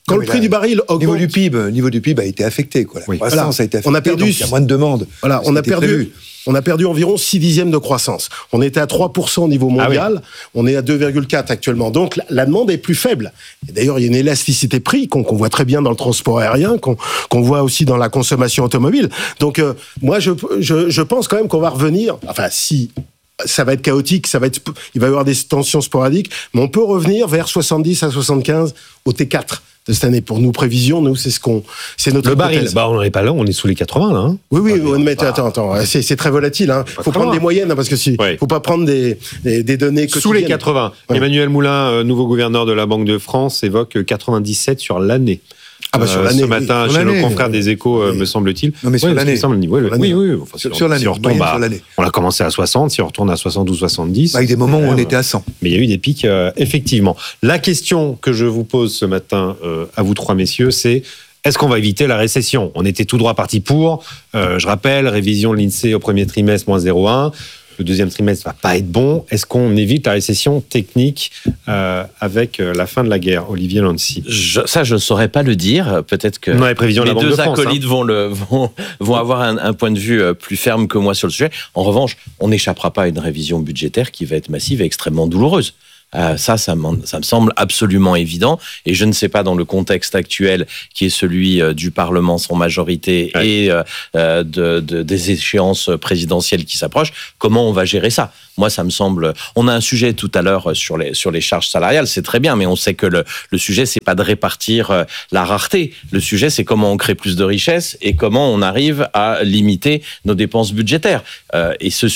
Quand le prix du baril augmente, niveau du P I B, niveau du P I B a été affecté, quoi. La oui. croissance voilà. a été affectée. On a perdu, donc il y a moins de demande. Voilà, on a perdu. Prévu. On a perdu environ six dixièmes de croissance. On était à trois pour cent au niveau mondial, ah oui. on est à deux virgule quatre actuellement. Donc la demande est plus faible. Et d'ailleurs, il y a une élasticité prix qu'on, qu'on voit très bien dans le transport aérien, qu'on, qu'on voit aussi dans la consommation automobile. Donc euh, moi, je, je, je pense quand même qu'on va revenir, enfin si... ça va être chaotique, ça va être, il va y avoir des tensions sporadiques, mais on peut revenir vers soixante-dix à soixante-quinze au T quatre de cette année. Pour nous, prévisions, nous, c'est ce qu'on, c'est notre le baril. hypothèse. Bah, on n'est pas là, on est sous les quatre-vingts là. Hein. Oui, oui, ah, mais bah, attends, attends, c'est, c'est très volatile. Hein. Faut prendre loin. Des moyennes, hein, parce que si, ouais. faut pas prendre des, des, des données quotidiennes. Sous les quatre-vingts. Ouais. Emmanuel Moulin, euh, nouveau gouverneur de la Banque de France, évoque quatre-vingt-dix-sept sur l'année. Ah bah sur euh, l'année, ce matin, oui. chez l'année, nos confrères oui. des Échos, euh, me semble-t-il. Non mais sur ouais, l'année. Semble, oui, oui, oui, oui. Enfin, sur, si sur on, l'année. Si on, retombe à, sur l'année. On a commencé à soixante, si on retourne à soixante-douze, soixante-dix. Avec des moments où on était à cent. Mais il y a eu des pics, euh, effectivement. La question que je vous pose ce matin euh, à vous trois messieurs, c'est est-ce qu'on va éviter la récession ? On était tout droit parti pour. Euh, je rappelle, révision de l'INSEE au premier trimestre, moins zéro virgule un. Le deuxième trimestre va pas être bon. Est-ce qu'on évite la récession technique euh, avec la fin de la guerre, Olivier Lancy ? je, Ça, je ne saurais pas le dire. Peut-être que non, les, prévisions les de la deux Banque de France, acolytes hein. vont, le, vont, vont avoir un, un point de vue plus ferme que moi sur le sujet. En revanche, on n'échappera pas à une révision budgétaire qui va être massive et extrêmement douloureuse. Euh, ça, ça, ça me semble absolument évident. Et je ne sais pas, dans le contexte actuel, qui est celui euh, du Parlement sans majorité ouais. et euh, de, de, des échéances présidentielles qui s'approchent, comment on va gérer ça ? Moi, ça me semble... On a un sujet tout à l'heure sur les, sur les charges salariales, c'est très bien, mais on sait que le, le sujet, c'est pas de répartir euh, la rareté. Le sujet, c'est comment on crée plus de richesses et comment on arrive à limiter nos dépenses budgétaires. Euh, et ce